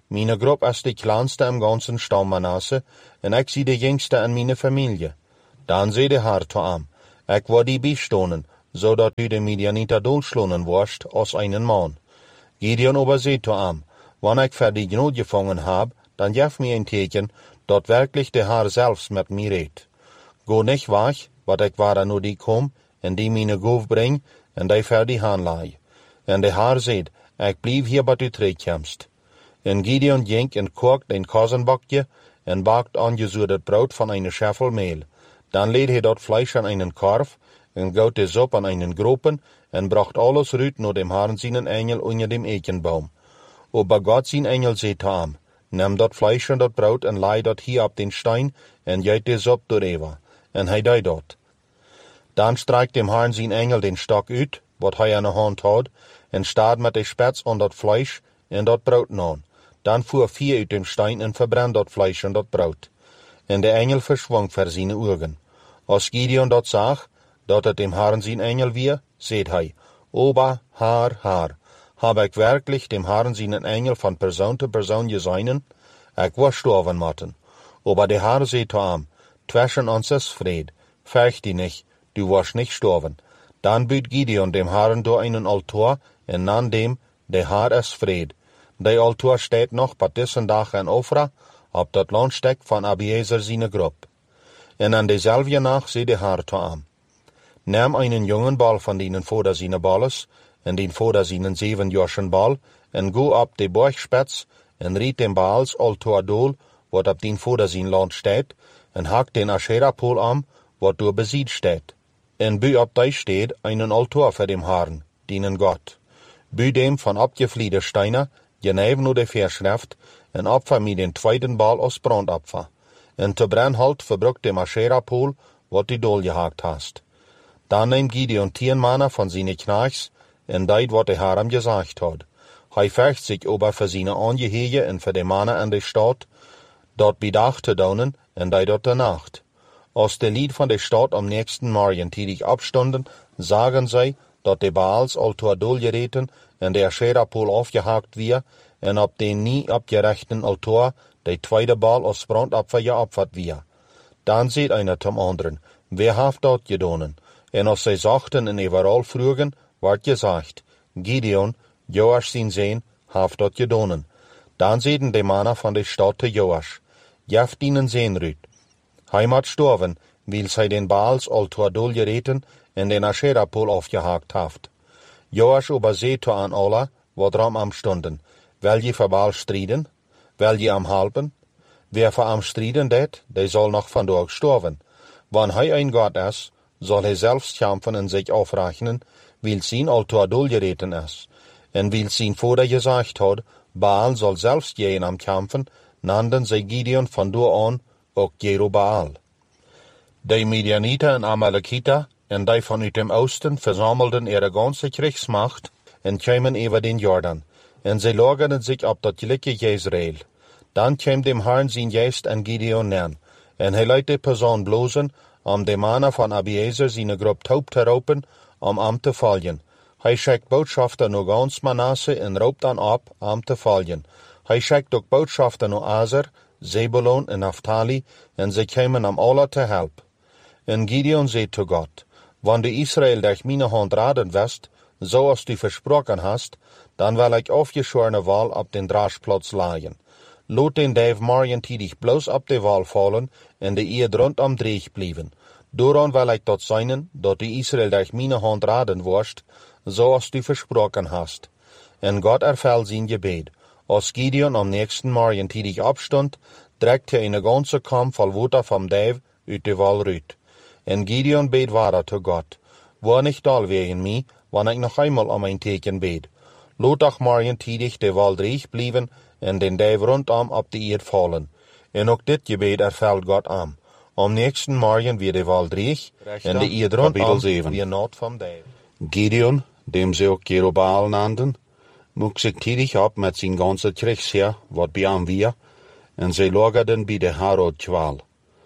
Meine Gruppe ist die kleinste im ganzen Stamm Manasse, en ich sie die jüngste in meine Familie. Dann seh der Herr zu am, ich war die bestohnen, so dat du de Midianiter durchschlunen warst, aus einen Mann. Gideon aber seh zu am, wann ich für die Gnade gefangen hab, dann jef mir ein Teken, dat wirklich der Herr selbst mit mir redt. Go nicht wach, wat ich war nur die kom, en die meine Gov bring, en die für die Hanlei. En der Herr seht, ich blieb hier, bat du terugkommst. En Gideon ging en kocht ein Kassenbakje, en bakt angesudet Brot von einer Scheffel Mehl. Dann lädt er dort Fleisch an einen Korf, en gaut es op an einen Gropen, en bracht alles rüt nur dem Herrn seinen Engel unter dem Eichenbaum. Aber Gott sein Engel seht am, nimm dort Fleisch und dort Brot en leih dort hier ab den Stein, en jeit es op door Eva, en hij dei dort. Dann streikt dem Herrn sein Engel den Stock ut, wat hij an der Hand had, en staat mit de Spätz und dort Fleisch en dort Brot an. Dann fuhr vier uit dem Stein en verbrennt dort Fleisch und dort Brot. En der Engel verschwang vor seine Augen. Als Gideon dort sag, dat het dem Herrn sein Engel wir, seht hij, Oba, Haar, Haar, hab ich wirklich dem Herrn seinen Engel von Person zu Person geseinen? Ich war sterben motten. Aber der Herr seht zu am, zwischen uns ist Fried, fürcht die nicht, du warst nicht sterben. Dann büt Gideon dem Herrn durch einen Altar, en nan dem, der Herr ist Fried. Der Altar steht noch bei diesen Tag in Ofra, ob dat Landsteck von Abiezer seine Gruppe. En an derselbe Nacht seht der Herr zu am. Nimm einen jungen Ball von denen Vater seine Balles, en den Vater seinen sieben Joschen Ball, en go ab de Borgspitz, en riet dem Baals Altar dol, wat ab den Vater sein Land steht, en hakt den Ascherapol am, wat durch besiegt steht. En bü ab dei steht einen Altar für dem Herrn, dienen Gott. Bü dem von abgefliede Steiner, geneben nur de Verschrift, en Opfer mit den zweiten Ball aus Brandopfer. En te Brennhalt verbruckt dem Ascherapol, wat die Dol gehakt hast. Dann neemt Gideon tien Manner von seine Knachs, en deit wat der Herr ihm gesagt hat. Hij fürcht sich aber für seine Angehege en für die Manner in der Stadt, dort bedacht zu daunen, en deit dort der Nacht. Als der Lied von der Stadt am nächsten Morgen tätig abstunden, sagen sie, dat der Baals Altar durchgereten en der Ascherapol aufgehakt wir, en ab den nie abgerechten Altar der zweite Baal aus Brandopfer geopfert wir. Dann seht einer zum anderen, wer haft dort gedonen? En als sie sagten en überall frugen, ward gesagt, Gideon, Joasch sein Sehn, haft dort gedonen. Dann sehten die Männer von der Stadt zu Joasch, jeft ihnen Sehn rüt. Heimat storven, weil sie den Baals Altar durchgereten en den Ascherapol aufgehakt haft. Joasch aber seht an alle, wat ram am stunden, wel je für Baal striden, wel je am halben, wer für am striden det, der soll noch von dort storven. Wann hij ein Gott ist, soll er selbst kämpfen en sich aufrechnen, weil sein Altar durchgereten ist. En weil sein Vater gesagt hat, Baal soll selbst gehen am Kämpfen, nannten sie Gideon von dort an auch Jerubaal. Die Midianiter en Amalekiter en die von uit dem Osten versammelten ihre ganze Kriegsmacht en kämen über den Jordan, en sie lagerten sich ab dat gelijke Jezreel. Dann käm dem Herrn sein Geist an Gideon nern, en hij leidt die Person blozen, om de Männer von Abiezer seine Gruppe taub zu raupen, om am te fallen. Hij schickt Botschafter nur ganz Manasse en raupt dann ab, am te fallen. Hij schickt ook Botschafter nur Aser, Zebulon en Naphtali, en sie kämen am alle te help. En Gideon seht zu Gott, wann du Israel durch meine Hand raden wirst, so als du versprochen hast, dann will ich aufgeschworene Wahl ab den Draschplatz leihen. Lot den Dave morgen tidig bloß ab de Wahl fallen en de Eerd rund am Dreich blieben. Doran will ich dort seinen, dat du Israel durch meine Hand raden wirst, so als du versprochen hast. En Gott erfällt sein Gebet. Als Gideon am nächsten Morgen tidig abstund, trägt er eine ganze Kamm voll Wasser vom Dave uit de Wahl rüt. En Gideon bet weiter zu Gott. War nicht all wegen mi, wann ich noch einmal um ein Teken bet. Lot auch morgen tidig de Wahl Dreich blieben, en den Dave rundam ab die Eerd fallen. En ook dit gebed erfällt Gott am. Am nächsten Morgen wird de Wahl Dreich, en de Eerd rundam weer not vom Dave. Gideon, dem sie auch Jerubaal nannten, muck sich tidig ab mit sein ganzer Kriegsheer, wat bei am wir, en sie lagerten bei de Harod Qual.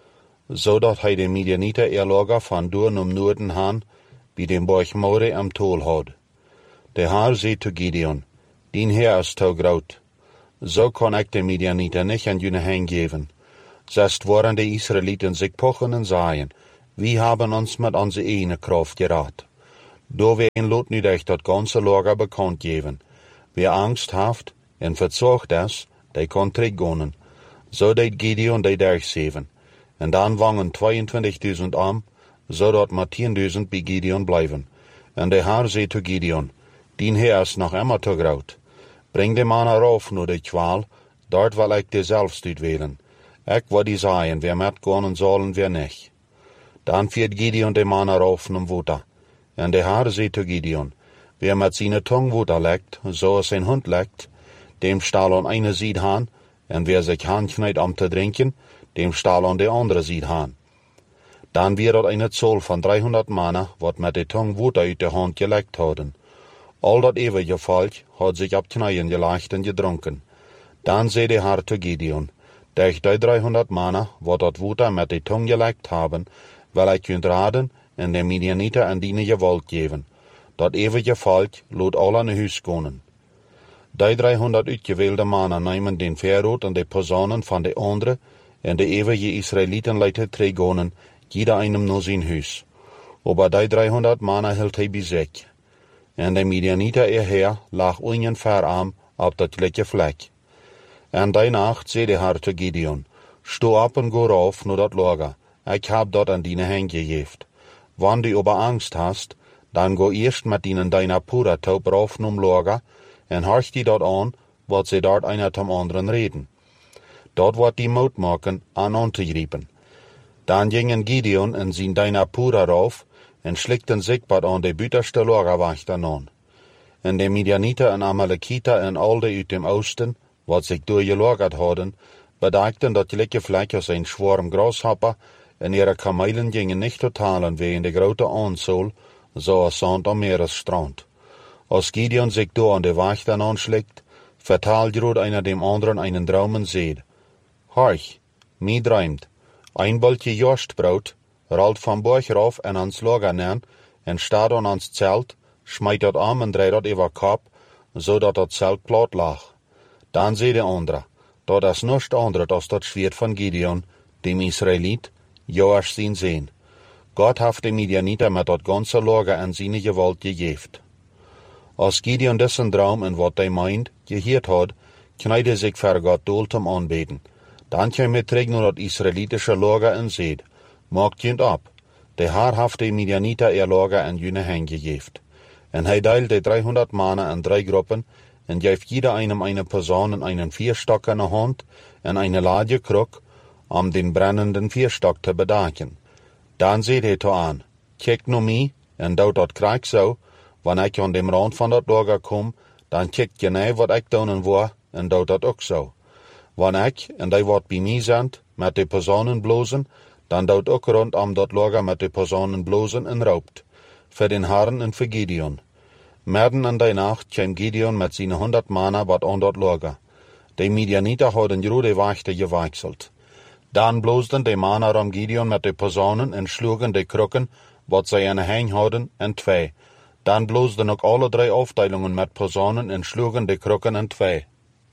So dat hij de Midianiter erlager van Durn um Norden han, bei dem Borch More am Tol had. Der Herr seht zu Gideon, din Herr ist zu groot. So kon ik de Midianiter nicht an jene heengeven. Zest waren de Israeliten zich pochen en zeien, wie haben uns mit onze ene Kraft gerat. Do wir in Lot nu echt dat ganze Lager bekannt geven. Wer Angst haft en verzocht es, die kon teruggonen. So deed Gideon die durchzeven. En dan wangen tweeëntwintigduizend am, zodat maar tienduizend bij Gideon blijven. En de Heer zei to Gideon, dien Heer is nog immer te groot. Breng de man eraf nu de kwaal, dort wil ik de zelfs uitwählen. Ik wil die zeggen, wer met gaan zullen, wer nicht. Dan viert Gideon de man eraf num Wuta. En de Heer zei to Gideon, wer met zijn tong Wuta legt, zoals zijn hond legt, dem staal aan eine Seite haan, en wer sich handkneit om te drinken, dem staal aan de andere Seite haan. Dan weer dat eine Zoll van driehonderd mannen, wat met de tong Wuta uit de hand gelegt hadden. Al dat eeuwige volk had zich op knieën gelegd en gedronken. Dan zei de Heer to Gideon, durch die driehonderd mannen, wat dat Wuta met de tong gelegt hebben, wil ik kunt raden en de Midianiter en diene gewalt geven. Dat eeuwige volk laat al aan huis komen. Die driehonderd uitgewählte mannen nemen den Verrot en de personen van de andere en de eeuwige Israeliten leiden teruggonen, jeder einem nur zijn huis. Aber die driehonderd mannen hield hij bij zich. En de Midianiter ihr Heer lag ungefähr am op dat gelijke vlek. En die nacht zei de Heer te Gideon, sto op en go rauf naar dat lager, ik heb dat aan diene heen gegeven. Wann du aber Angst hast, dan go eerst met dienen deiner Pudertaub rauf num lager, en horch die dort an, wat ze dort einer zum anderen reden. Dort wordt die Mut maken an anzugreifen. Dan gingen Gideon en zijn deiner Puder rauf, en schlikten zich bad aan de buitenste lagerwachten aan. En de Midianiter en Amalekiter en al de uit dem Oosten, wat zich doorgelagerd hadden, bedachten dat gelijke vlek als een schwarm grashopper, en ihre Kamelen gingen nicht totalen wegen de grote aantal, zoals zand am Meeresstrand. Als Gideon sich door aan de wachten aanschlikt, vertaalt Jod einer dem anderen einen Traum en zeid. Horch, mi träumt, ein Boltje Jorstbrot, rollt vom Borg rauf en ans Lager neer, en staat aan ans Zelt, smijt dat am en draait dat over kop, zodat dat Zelt plat lag. Dan zei de andere, dat is nichts anderes als dat Schwert van Gideon, dem Israelit, Joasch zijn zeen. Gott heeft de Midianiter met dat ganze Lager en zijn gewalt gegeven. Als Gideon dessen Traum en wat hij meint, geheerd had, kneide hij zich voor Gott doel om aanbeten. Dan kwam hij terug naar dat Israelitische Lager en zei, maakt junt op. De Heer heeft de Midianiter ihr Lager en jene heen gegeven. En hij deelt de driehonderd mannen in drie groepen en geeft jeder einem eine Person in einen Vierstock in de hand en eine Ladje kruk, om den brennenden Vierstock te bedaken. Dan zei hij to aan, kijk nu mij en doet dat krijg zo, wanneer ik aan dem rand van dat lager kom, dan kijk je nee wat ik doen wil en doet dat ook zo. Wanneer ik, en die wat bij mij zijn, met de personen blozen, dan doet ook rondom dat lager met de personen blozen en roopt. Voor den Herren en voor Gideon. Midden in die nacht kwam Gideon met zijn honderd mannen wat aan dat lager. De Midianiter hadden grote wachten gewechselt. Dan bloosden de mannen om Gideon met de personen en sloegen de krukken, wat zij in de heen hadden, in twee. Dan bloosden ook alle drie afdelingen met personen en sloegen de krukken in twee.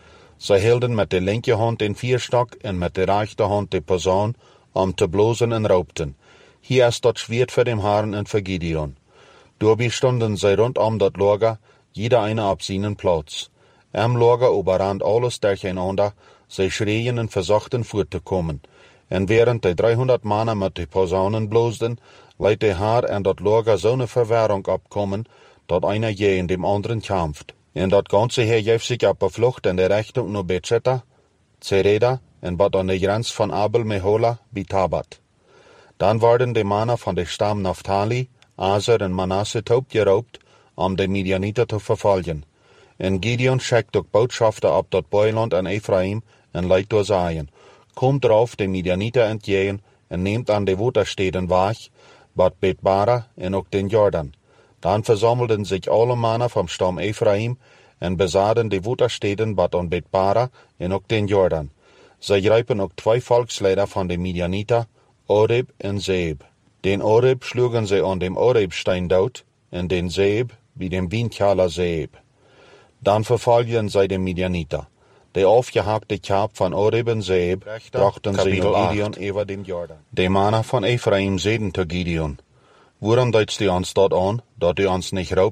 Zij hielden met de linker hand den Vierstok en met de rechterhand de persoon om te blozen en roopten. Hier is dat Schwert voor dem Herrn en voor Gideon. Daarbij stonden zij rondom dat lager, jeder eine op zijn plaats. Am Lager überrand alles durcheinander, zij schreien en verzochten voort te komen. En während de driehonderd mannen met de personen bloosden, leidt de Heer en dat Lager zo'n verwarring opkomen, dat einer je in dem anderen kämpft. En dat ganze Heer heeft zich op de vlucht in de richting naar Bethsetta, Zereda en wat aan de grens van Abel Mehola bij Tabat. Dan werden de mannen van de stam Naphtali, Aser en Manasse toopgeroopt, om de Midianiter te vervolgen. En Gideon schickt ook boodschaften op dat Boiland en Ephraim en leidt door zeien. Komt drauf de Midianiter entgegen en neemt aan de watersteden waag, wat Betbara en ook den Jordan. Dan versammelten sich alle mannen vom stam Ephraim en bezaden de watersteden wat aan Betbara en ook den Jordan. Zij grijpen ook twee volksleider van de Midianiter, Oreb en Zeeb. Den Oreb schlugen zij aan dem Orebstein dood en den Zeeb bij dem Windkaler Zeeb. Dan vervolgen zij de Midianiter. De afgehakte kaap van Oreb en Zeeb brachten ze naar Gideon over den Jordan. De mannen van Ephraim zeiden tot Gideon, waarom duidst u ons dat aan, dat u ons niet roept